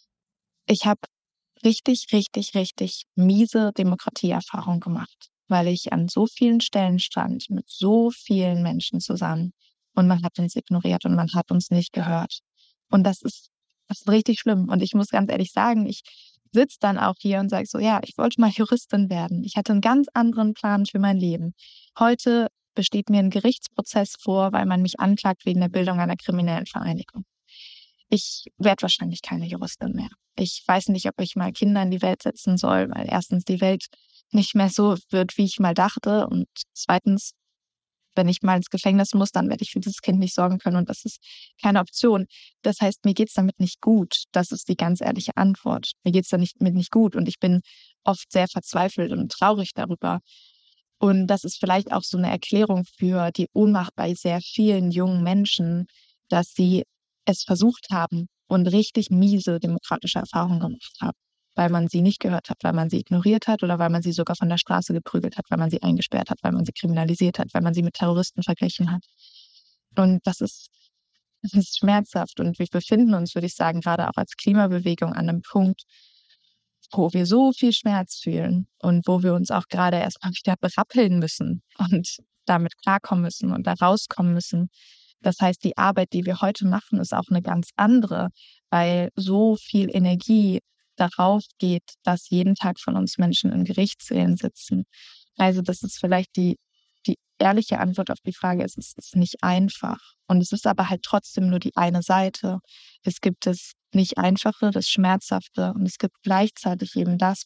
Ich habe richtig, richtig, richtig miese Demokratieerfahrung gemacht, weil ich an so vielen Stellen stand mit so vielen Menschen zusammen und man hat uns ignoriert und man hat uns nicht gehört. Und das ist richtig schlimm. Und ich muss ganz ehrlich sagen, ich sitze dann auch hier und sage so, ja, ich wollte mal Juristin werden. Ich hatte einen ganz anderen Plan für mein Leben. Heute besteht mir ein Gerichtsprozess vor, weil man mich anklagt wegen der Bildung einer kriminellen Vereinigung. Ich werde wahrscheinlich keine Juristin mehr. Ich weiß nicht, ob ich mal Kinder in die Welt setzen soll, weil erstens die Welt nicht mehr so wird, wie ich mal dachte. Und zweitens, wenn ich mal ins Gefängnis muss, dann werde ich für dieses Kind nicht sorgen können und das ist keine Option. Das heißt, mir geht's damit nicht gut. Das ist die ganz ehrliche Antwort. Mir geht's damit nicht gut und ich bin oft sehr verzweifelt und traurig darüber. Und das ist vielleicht auch so eine Erklärung für die Ohnmacht bei sehr vielen jungen Menschen, dass sie es versucht haben und richtig miese demokratische Erfahrungen gemacht haben, weil man sie nicht gehört hat, weil man sie ignoriert hat oder weil man sie sogar von der Straße geprügelt hat, weil man sie eingesperrt hat, weil man sie kriminalisiert hat, weil man sie mit Terroristen verglichen hat. Und das ist schmerzhaft. Und wir befinden uns, würde ich sagen, gerade auch als Klimabewegung an einem Punkt, wo wir so viel Schmerz fühlen und wo wir uns auch gerade erstmal wieder berappeln müssen und damit klarkommen müssen und da rauskommen müssen. Das heißt, die Arbeit, die wir heute machen, ist auch eine ganz andere weil so viel Energie darauf geht, dass jeden Tag von uns Menschen in Gerichtssälen sitzen. Also das ist vielleicht die ehrliche Antwort auf die Frage, es ist nicht einfach. Und es ist aber halt trotzdem nur die eine Seite. Es gibt das nicht Einfache, das Schmerzhafte und es gibt gleichzeitig eben das,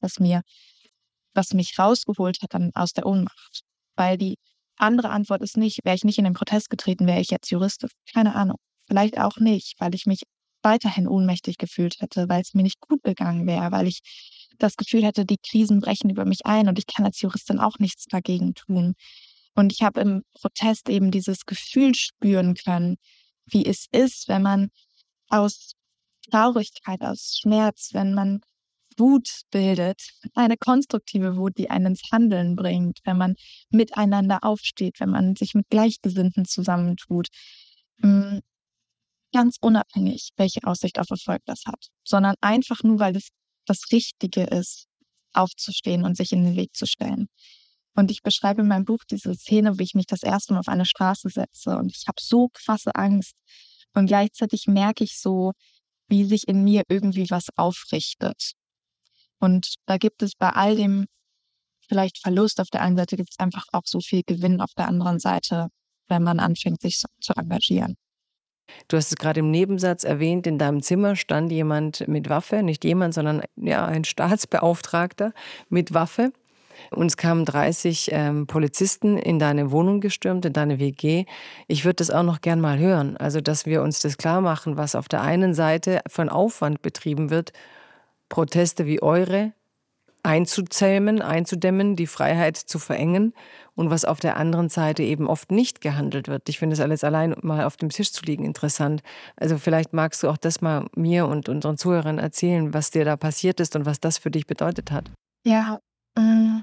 was mich rausgeholt hat dann aus der Ohnmacht. Weil die andere Antwort ist nicht, wäre ich nicht in den Protest getreten, wäre ich jetzt Juristin. Keine Ahnung. Vielleicht auch nicht, weil ich mich weiterhin ohnmächtig gefühlt hätte, weil es mir nicht gut gegangen wäre, weil ich das Gefühl hätte, die Krisen brechen über mich ein und ich kann als Juristin auch nichts dagegen tun. Und ich habe im Protest eben dieses Gefühl spüren können, wie es ist, wenn man aus Traurigkeit, aus Schmerz, wenn man Wut bildet, eine konstruktive Wut, die einen ins Handeln bringt, wenn man miteinander aufsteht, wenn man sich mit Gleichgesinnten zusammentut. Mm, Ganz unabhängig, welche Aussicht auf Erfolg das hat, sondern einfach nur, weil es das Richtige ist, aufzustehen und sich in den Weg zu stellen. Und ich beschreibe in meinem Buch diese Szene, wie ich mich das erste Mal auf eine Straße setze und ich habe so krasse Angst und gleichzeitig merke ich so, wie sich in mir irgendwie was aufrichtet. Und da gibt es bei all dem vielleicht Verlust auf der einen Seite, gibt es einfach auch so viel Gewinn auf der anderen Seite, wenn man anfängt, sich so zu engagieren. Du hast es gerade im Nebensatz erwähnt, in deinem Zimmer stand jemand mit Waffe, nicht jemand, sondern ja, ein Staatsbeauftragter mit Waffe. Und es kamen 30 Polizisten in deine Wohnung gestürmt, in deine WG. Ich würde das auch noch gern mal hören. Also, dass wir uns das klar machen, was auf der einen Seite von Aufwand betrieben wird, Proteste wie eure einzuzähmen, einzudämmen, die Freiheit zu verengen und was auf der anderen Seite eben oft nicht gehandelt wird. Ich finde es alles allein mal auf dem Tisch zu liegen interessant. Also vielleicht magst du auch das mal mir und unseren Zuhörern erzählen, was dir da passiert ist und was das für dich bedeutet hat. Ja, mm,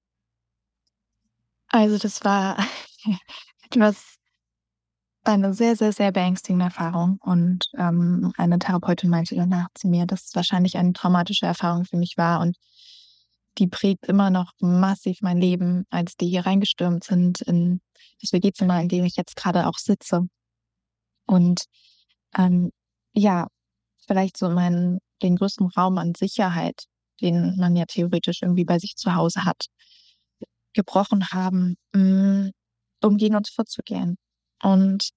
also das war etwas eine sehr, sehr, sehr beängstigende Erfahrung und, eine Therapeutin meinte danach zu mir, dass es wahrscheinlich eine traumatische Erfahrung für mich war und die prägt immer noch massiv mein Leben, als die hier reingestürmt sind in das WG-Zimmer, in dem ich jetzt gerade auch sitze. Und, ähm, ja, vielleicht so den größten Raum an Sicherheit, den man ja theoretisch irgendwie bei sich zu Hause hat, gebrochen haben, um gegen uns vorzugehen. Und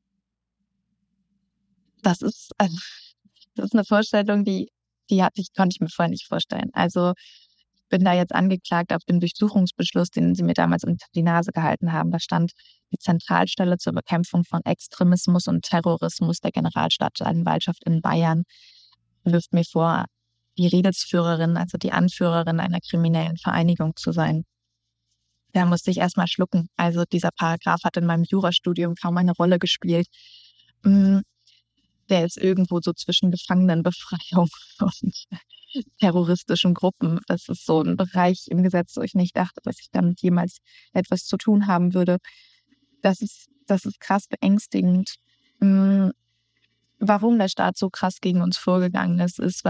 das ist also das ist 'ne Vorstellung, die konnte ich mir vorher nicht vorstellen. Also, ich bin da jetzt angeklagt auf den Durchsuchungsbeschluss, den sie mir damals unter die Nase gehalten haben. Da stand: „Die Zentralstelle zur Bekämpfung von Extremismus und Terrorismus der Generalstaatsanwaltschaft in Bayern wirft mir vor, die Redelsführerin, also die Anführerin einer kriminellen Vereinigung zu sein.“ Da musste ich erst mal schlucken. Also, dieser Paragraph hat in meinem Jurastudium kaum eine Rolle gespielt. Hm, Der ist irgendwo so zwischen Gefangenenbefreiung und terroristischen Gruppen. Das ist so 'n Bereich im Gesetz, wo ich nicht dachte, dass ich damit jemals etwas zu tun haben würde. Das ist krass beängstigend. Hm, Warum der Staat so krass gegen uns vorgegangen ist,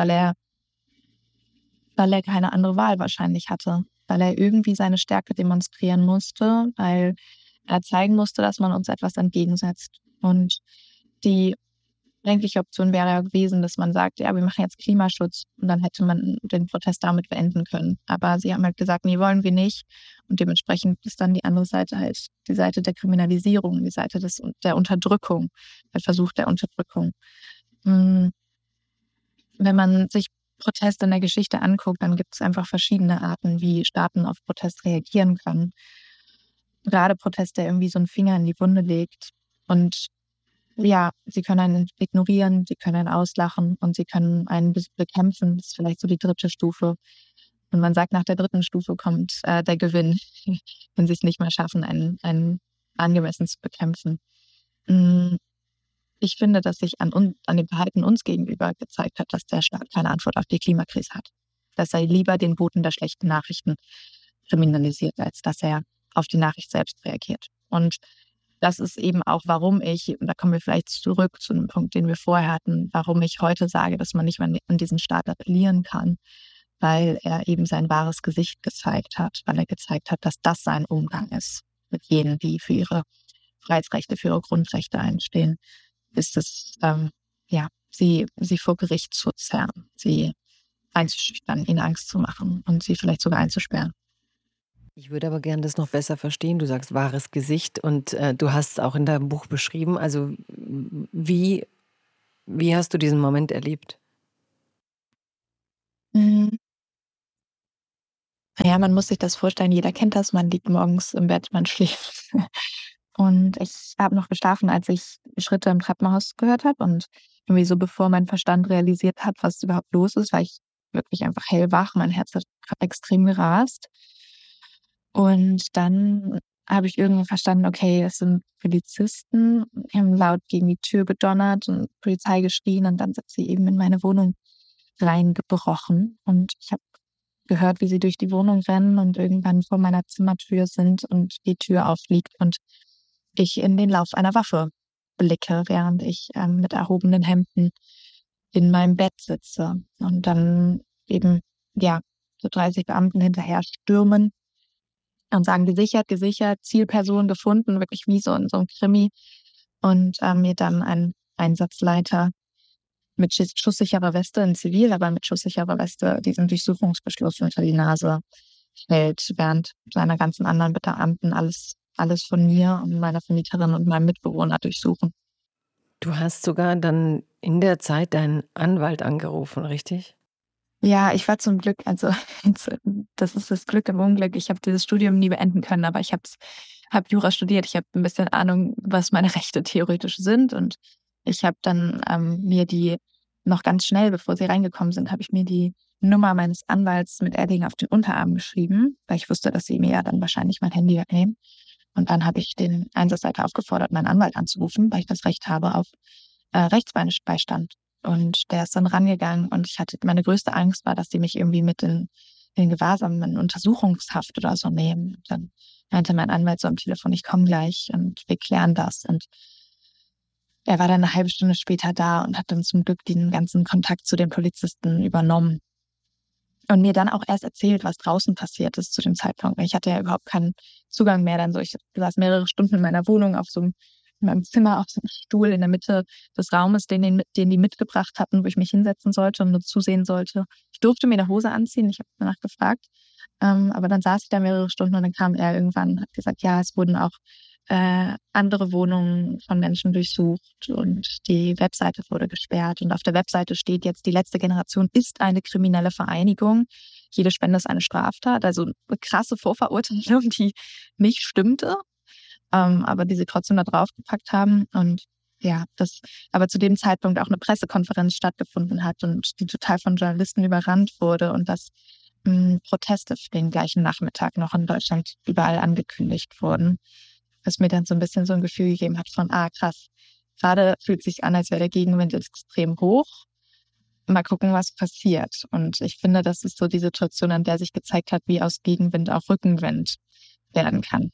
weil er keine andere Wahl wahrscheinlich hatte, weil er irgendwie seine Stärke demonstrieren musste, weil er zeigen musste, dass man uns etwas entgegensetzt. Und die eigentliche Option wäre ja gewesen, dass man sagt: „Ja, wir machen jetzt Klimaschutz“, und dann hätte man den Protest damit beenden können. Aber sie haben halt gesagt: „Ne, wollen wir nicht.“ Und dementsprechend ist dann die andere Seite halt die Seite der Kriminalisierung, die Seite der Unterdrückung, der Versuch der Unterdrückung. Hm, Wenn man sich Proteste in der Geschichte anguckt, dann gibt es einfach verschiedene Arten, wie Staaten auf Protest reagieren können. Gerade Protest, der irgendwie so 'n Finger in die Wunde legt. Und ja, sie können einen ignorieren, sie können einen auslachen und sie können einen bekämpfen. Das ist vielleicht so die dritte Stufe. Und man sagt, nach der dritten Stufe kommt, der Gewinn, wenn sie's nicht mehr schaffen, einen angemessen zu bekämpfen. Hm, Ich finde, dass sich an dem Verhalten uns gegenüber gezeigt hat, dass der Staat keine Antwort auf die Klimakrise hat. Dass er lieber den Boten der schlechten Nachrichten kriminalisiert, als dass er auf die Nachricht selbst reagiert. Und das ist eben auch, warum ich, und da kommen wir vielleicht zurück zu einem Punkt, den wir vorher hatten, warum ich heute sage, dass man nicht mehr an diesen Staat appellieren kann, weil er eben sein wahres Gesicht gezeigt hat, weil er gezeigt hat, dass das sein Umgang ist mit jenen, die für ihre Freiheitsrechte, für ihre Grundrechte einstehen. Ist es, ja, sie vor Gericht zu zerren, sie einzuschüchtern, ihnen Angst zu machen und sie vielleicht sogar einzusperren. Ich würde aber gern das noch besser verstehen. Du sagst wahres Gesicht und du hast es auch in deinem Buch beschrieben. Also wie, wie hast du diesen Moment erlebt? Mhm. Ja, man muss sich das vorstellen, jeder kennt das, man liegt morgens im Bett, man schläft. Und ich habe noch geschlafen, als ich Schritte im Treppenhaus gehört habe und irgendwie so bevor mein Verstand realisiert hat, was überhaupt los ist, war ich wirklich einfach hellwach. Mein Herz hat extrem gerast. Und dann habe ich irgendwann verstanden, okay, es sind Polizisten, die haben laut gegen die Tür gedonnert und Polizei geschrien und dann sind sie eben in meine Wohnung reingebrochen. Und ich habe gehört, wie sie durch die Wohnung rennen und irgendwann vor meiner Zimmertür sind und die Tür aufliegt und ich in den Lauf einer Waffe blicke, während ich mit erhobenen Händen in meinem Bett sitze. Und dann eben, ja, so 30 Beamten hinterher stürmen und sagen: „Gesichert, gesichert, Zielperson gefunden“, wirklich wie so in so 'm Krimi. Und mir dann ein Einsatzleiter mit schusssicherer Weste in Zivil, aber mit schusssicherer Weste diesen Durchsuchungsbeschluss unter die Nase hält, während seine ganzen anderen Beamten alles von mir und meiner Vermieterin und meinem Mitbewohner durchsuchen. Du hast sogar dann in der Zeit deinen Anwalt angerufen, richtig? Ja, ich war zum Glück das ist das Glück im Unglück. Ich habe dieses Studium nie beenden können, aber ich habe Jura studiert. Ich habe 'n bisschen Ahnung, was meine Rechte theoretisch sind und ich habe dann, mir die noch ganz schnell, bevor sie reingekommen sind, habe ich mir die Nummer meines Anwalts mit Edding auf den Unterarm geschrieben, weil ich wusste, dass sie mir ja dann wahrscheinlich mein Handy wegnehmen. Und dann habe ich den Einsatzleiter aufgefordert, meinen Anwalt anzurufen, weil ich das Recht habe auf, Rechtsbeistand. Und der ist dann rangegangen und ich hatte meine größte Angst war, dass die mich irgendwie mit in Gewahrsam, in Untersuchungshaft oder so nehmen. Und dann meinte mein Anwalt so am Telefon: „Ich komme gleich und wir klären das.“ Und er war dann 'ne halbe Stunde später da und hat dann zum Glück den ganzen Kontakt zu den Polizisten übernommen und mir dann auch erst erzählt, was draußen passiert ist zu dem Zeitpunkt. Ich hatte ja überhaupt keinen Zugang mehr dann so. Ich saß mehrere Stunden in meiner Wohnung auf so 'm in meinem Zimmer auf so 'nem Stuhl in der Mitte des Raumes, den die mitgebracht hatten, wo ich mich hinsetzen sollte und nur zusehen sollte. Ich durfte mir 'ne Hose anziehen, ich habe danach gefragt, aber dann saß ich da mehrere Stunden und dann kam er irgendwann und hat gesagt: „Ja, es wurden auch, andere Wohnungen von Menschen durchsucht und die Webseite wurde gesperrt.“ Und auf der Webseite steht jetzt: „Die letzte Generation ist eine kriminelle Vereinigung. Jede Spende ist eine Straftat.“ Also 'ne krasse Vorverurteilung, die nicht stimmte, aber die sie trotzdem da draufgepackt haben. Und ja, dass aber zu dem Zeitpunkt auch 'ne Pressekonferenz stattgefunden hat und die total von Journalisten überrannt wurde und dass, Proteste für den gleichen Nachmittag noch in Deutschland überall angekündigt wurden, was mir dann so 'n bisschen so 'n Gefühl gegeben hat von: „Ah, krass, grade fühlt sich an, als wäre der Gegenwind extrem hoch. Mal gucken, was passiert.“ Und ich finde, das ist so die Situation, an der sich gezeigt hat, wie aus Gegenwind auch Rückenwind werden kann.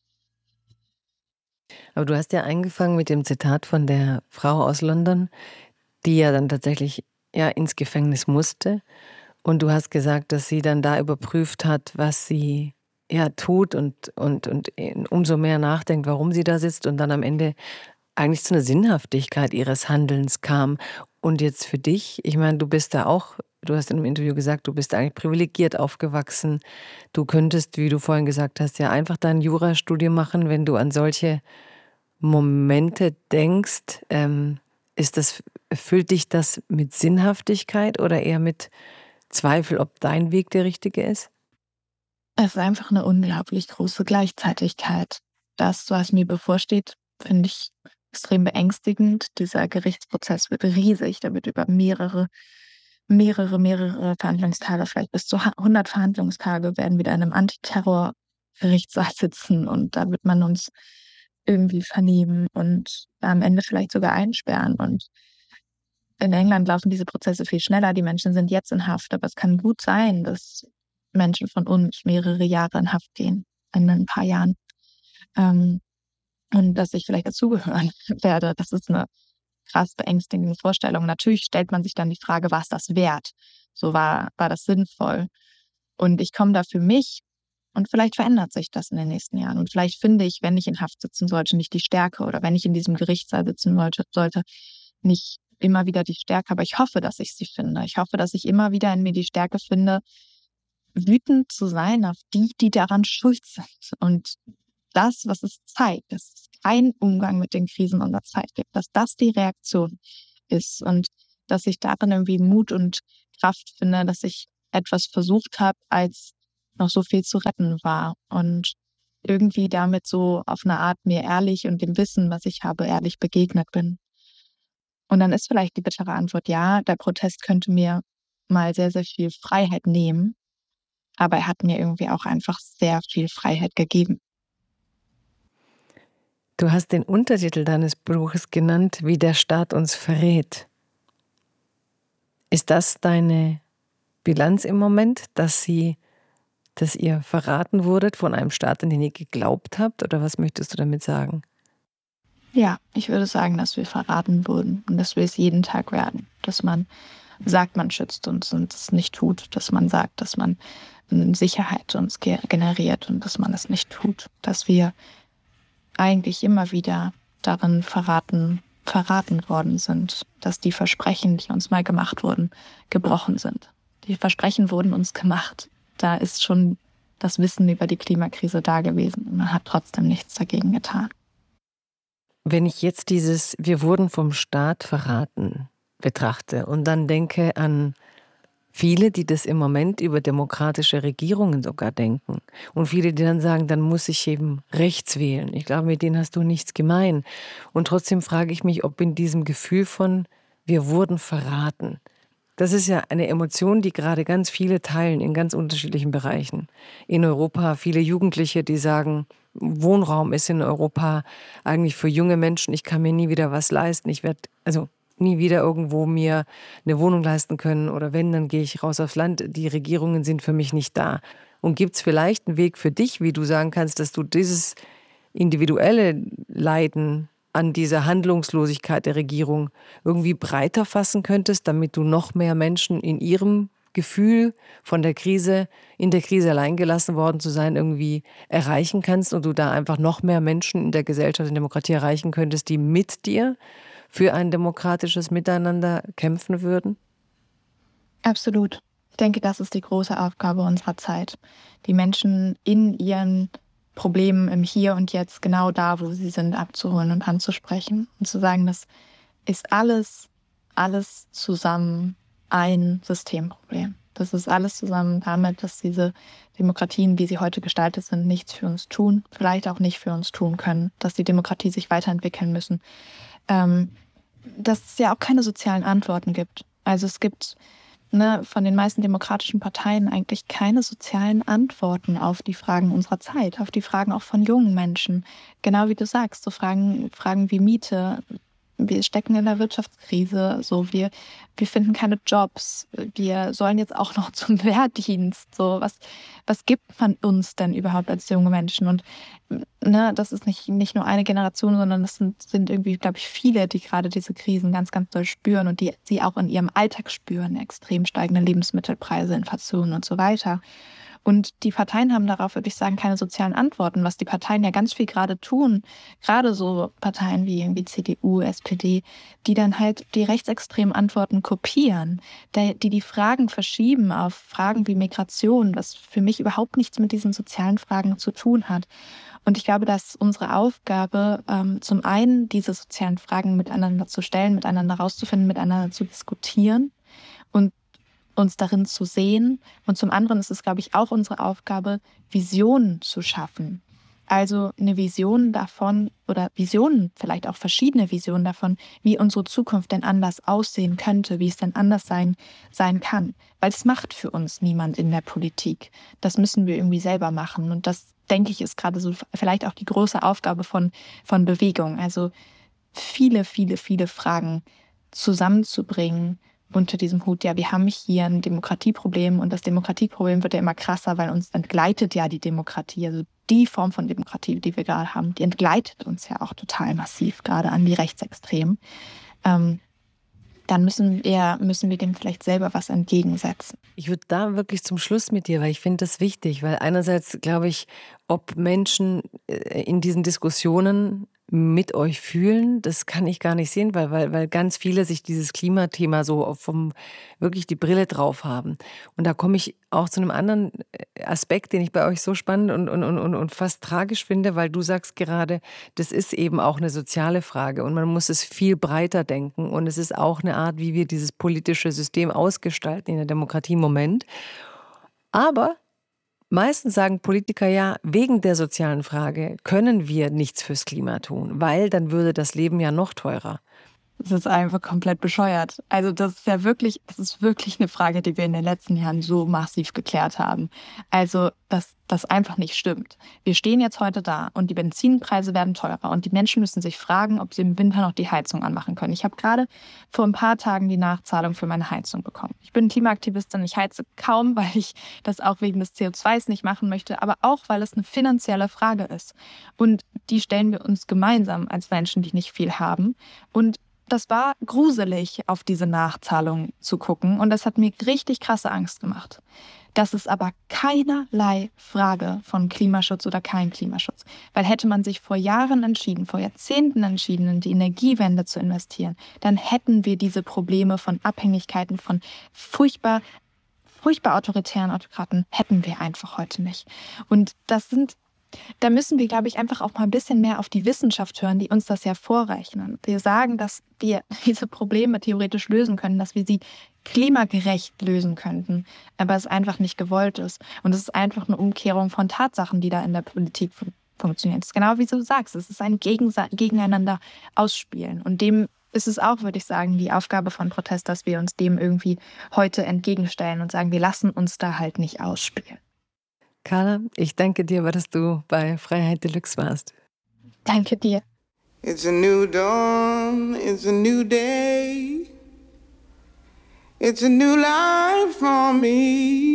Aber du hast ja angefangen mit dem Zitat von der Frau aus London, die ja dann tatsächlich, ja, ins Gefängnis musste. Und du hast gesagt, dass sie dann da überprüft hat, was sie, ja, tut und umso mehr nachdenkt, warum sie da sitzt und dann am Ende eigentlich zu 'ner Sinnhaftigkeit ihres Handelns kam. Und jetzt für dich, ich meine, du hast in 'nem Interview gesagt, du bist eigentlich privilegiert aufgewachsen. Du könntest, wie du vorhin gesagt hast, ja einfach dein Jurastudium machen, wenn du an solche Momente denkst, ist das erfüllt dich das mit Sinnhaftigkeit oder eher mit Zweifel, ob dein Weg der richtige ist? Es ist einfach 'ne unglaublich große Gleichzeitigkeit. Das, was mir bevorsteht, finde ich extrem beängstigend. Dieser Gerichtsprozess wird riesig. Der wird über mehrere Verhandlungstage, vielleicht bis zu 100 Verhandlungstage werden wir da in 'nem Antiterrorgerichtssaal sitzen und da wird man uns irgendwie vernehmen und am Ende vielleicht sogar einsperren. Und in England laufen diese Prozesse viel schneller. Die Menschen sind jetzt in Haft, aber es kann gut sein, dass Menschen von uns mehrere Jahre in Haft gehen in 'nen paar Jahren, ähm, und dass ich vielleicht dazugehören werde. Das ist 'ne krass beängstigende Vorstellung. Natürlich stellt man sich dann die Frage: „War's das wert? So war das sinnvoll?“ Und ich komme da für mich und vielleicht verändert sich das in den nächsten Jahren. Und vielleicht finde ich, wenn ich in Haft sitzen sollte, nicht die Stärke oder wenn ich in diesem Gerichtssaal sitzen sollte, nicht immer wieder die Stärke, aber ich hoffe, dass ich sie finde. Ich hoffe, dass ich immer wieder in mir die Stärke finde, wütend zu sein auf die, die daran schuld sind. Und das, was es zeigt, dass es keinen Umgang mit den Krisen unserer Zeit gibt, dass das die Reaktion ist und dass ich darin irgendwie Mut und Kraft finde, dass ich etwas versucht habe, als noch so viel zu retten war und irgendwie damit so auf eine Art mir ehrlich und dem Wissen, was ich habe, ehrlich begegnet bin. Und dann ist vielleicht die bittere Antwort, ja, der Protest könnte mir mal sehr, sehr viel Freiheit nehmen, aber er hat mir irgendwie auch einfach sehr viel Freiheit gegeben. Du hast den Untertitel deines Buches genannt, wie der Staat uns verrät. Ist das deine Bilanz im Moment, dass ihr verraten wurdet von einem Staat, an den ihr geglaubt habt? Oder was möchtest du damit sagen? Ja, ich würde sagen, dass wir verraten wurden und dass wir es jeden Tag werden. Dass man sagt, man schützt uns und es nicht tut. Dass man sagt, dass man Sicherheit uns generiert und dass man es nicht tut. Dass wir eigentlich immer wieder darin verraten worden sind, dass die Versprechen, die uns mal gemacht wurden, gebrochen sind. Die Versprechen wurden uns gemacht. Da ist schon das Wissen über die Klimakrise da gewesen und man hat trotzdem nichts dagegen getan. Wenn ich jetzt dieses „Wir wurden vom Staat verraten“ betrachte und dann denke an viele, die das im Moment über demokratische Regierungen sogar denken und viele, die dann sagen, dann muss ich eben rechts wählen. Ich glaube, mit denen hast du nichts gemein. Und trotzdem frage ich mich, ob in diesem Gefühl von „Wir wurden verraten“, das ist ja eine Emotion, die gerade ganz viele teilen in ganz unterschiedlichen Bereichen. In Europa viele Jugendliche, die sagen, Wohnraum ist in Europa eigentlich für junge Menschen, ich kann mir nie wieder was leisten. Ich werde also nie wieder irgendwo mir eine Wohnung leisten können oder wenn, dann gehe ich raus aufs Land. Die Regierungen sind für mich nicht da. Und gibt es vielleicht einen Weg für dich, wie du sagen kannst, dass du dieses individuelle Leiden an dieser Handlungslosigkeit der Regierung irgendwie breiter fassen könntest, damit du noch mehr Menschen in ihrem Gefühl von der Krise, in der Krise allein gelassen worden zu sein, irgendwie erreichen kannst und du da einfach noch mehr Menschen in der Gesellschaft, in der Demokratie erreichen könntest, die mit dir für ein demokratisches Miteinander kämpfen würden? Absolut. Ich denke, das ist die große Aufgabe unserer Zeit, die Menschen in ihren Problemen im Hier und Jetzt genau da, wo sie sind, abzuholen und anzusprechen und zu sagen, das ist alles zusammen ein Systemproblem. Das ist alles zusammen damit, dass diese Demokratien, wie sie heute gestaltet sind, nichts für uns tun, vielleicht auch nicht für uns tun können, dass die Demokratie sich weiterentwickeln müssen. Ähm, Dass es ja auch keine sozialen Antworten gibt. Also es gibt von den meisten demokratischen Parteien eigentlich keine sozialen Antworten auf die Fragen unserer Zeit, auf die Fragen auch von jungen Menschen. Genau wie du sagst, so Fragen wie Miete. Wir stecken in der Wirtschaftskrise, so wir finden keine Jobs, wir sollen jetzt auch noch zum Wehrdienst. So, was gibt man uns denn überhaupt als junge Menschen? Und das ist nicht nur eine Generation, sondern das sind irgendwie, glaube ich, viele, die gerade diese Krisen ganz, ganz doll spüren und die sie auch in ihrem Alltag spüren, extrem steigende Lebensmittelpreise, Inflation und so weiter. Und die Parteien haben darauf, würde ich sagen, keine sozialen Antworten, was die Parteien ja ganz viel gerade tun. Gerade so Parteien wie irgendwie CDU, SPD, die dann halt die rechtsextremen Antworten kopieren, die Fragen verschieben auf Fragen wie Migration, was für mich überhaupt nichts mit diesen sozialen Fragen zu tun hat. Und ich glaube, dass unsere Aufgabe, zum einen diese sozialen Fragen miteinander zu stellen, miteinander rauszufinden, miteinander zu diskutieren und uns darin zu sehen. Und zum anderen ist es, glaube ich, auch unsere Aufgabe, Visionen zu schaffen. Also eine Vision davon oder Visionen, vielleicht auch verschiedene Visionen davon, wie unsere Zukunft denn anders aussehen könnte, wie es denn anders sein kann. Weil es macht für uns niemand in der Politik. Das müssen wir irgendwie selber machen. Und das, denke ich, ist gerade so vielleicht auch die große Aufgabe von Bewegung. Also viele, viele, viele Fragen zusammenzubringen unter diesem Hut, ja, wir haben hier ein Demokratieproblem und das Demokratieproblem wird ja immer krasser, weil uns entgleitet ja die Demokratie. Also die Form von Demokratie, die wir gerade haben, die entgleitet uns ja auch total massiv, gerade an die Rechtsextremen. Dann müssen wir dem vielleicht selber was entgegensetzen. Ich würde da wirklich zum Schluss mit dir, weil ich finde das wichtig, weil einerseits glaube ich, ob Menschen in diesen Diskussionen mit euch fühlen, das kann ich gar nicht sehen, weil ganz viele sich dieses Klimathema so wirklich die Brille drauf haben. Und da komme ich auch zu einem anderen Aspekt, den ich bei euch so spannend und fast tragisch finde, weil du sagst gerade, das ist eben auch eine soziale Frage und man muss es viel breiter denken und es ist auch eine Art, wie wir dieses politische System ausgestalten in der Demokratie im Moment. Aber meistens sagen Politiker ja, wegen der sozialen Frage können wir nichts fürs Klima tun, weil dann würde das Leben ja noch teurer. Das ist einfach komplett bescheuert. Also das ist wirklich eine Frage, die wir in den letzten Jahren so massiv geklärt haben. Also, dass das einfach nicht stimmt. Wir stehen jetzt heute da und die Benzinpreise werden teurer und die Menschen müssen sich fragen, ob sie im Winter noch die Heizung anmachen können. Ich habe gerade vor ein paar Tagen die Nachzahlung für meine Heizung bekommen. Ich bin Klimaaktivistin, ich heize kaum, weil ich das auch wegen des CO2s nicht machen möchte, aber auch, weil es eine finanzielle Frage ist. Und die stellen wir uns gemeinsam als Menschen, die nicht viel haben. Und das war gruselig, auf diese Nachzahlung zu gucken. Und das hat mir richtig krasse Angst gemacht. Das ist aber keinerlei Frage von Klimaschutz oder kein Klimaschutz. Weil hätte man sich vor Jahren entschieden, vor Jahrzehnten entschieden, in die Energiewende zu investieren, dann hätten wir diese Probleme von Abhängigkeiten, von furchtbar autoritären Autokraten, hätten wir einfach heute nicht. Und da müssen wir, glaube ich, einfach auch mal ein bisschen mehr auf die Wissenschaft hören, die uns das ja vorrechnen. Wir sagen, dass wir diese Probleme theoretisch lösen können, dass wir sie klimagerecht lösen könnten, aber es einfach nicht gewollt ist. Und es ist einfach eine Umkehrung von Tatsachen, die da in der Politik funktionieren. Es ist genau wie du sagst, es ist ein Gegeneinander ausspielen. Und dem ist es auch, würde ich sagen, die Aufgabe von Protest, dass wir uns dem irgendwie heute entgegenstellen und sagen, wir lassen uns da halt nicht ausspielen. Carla, ich danke dir, dass du bei Freiheit Deluxe warst. Danke dir. It's a new dawn, it's a new day. It's a new life for me.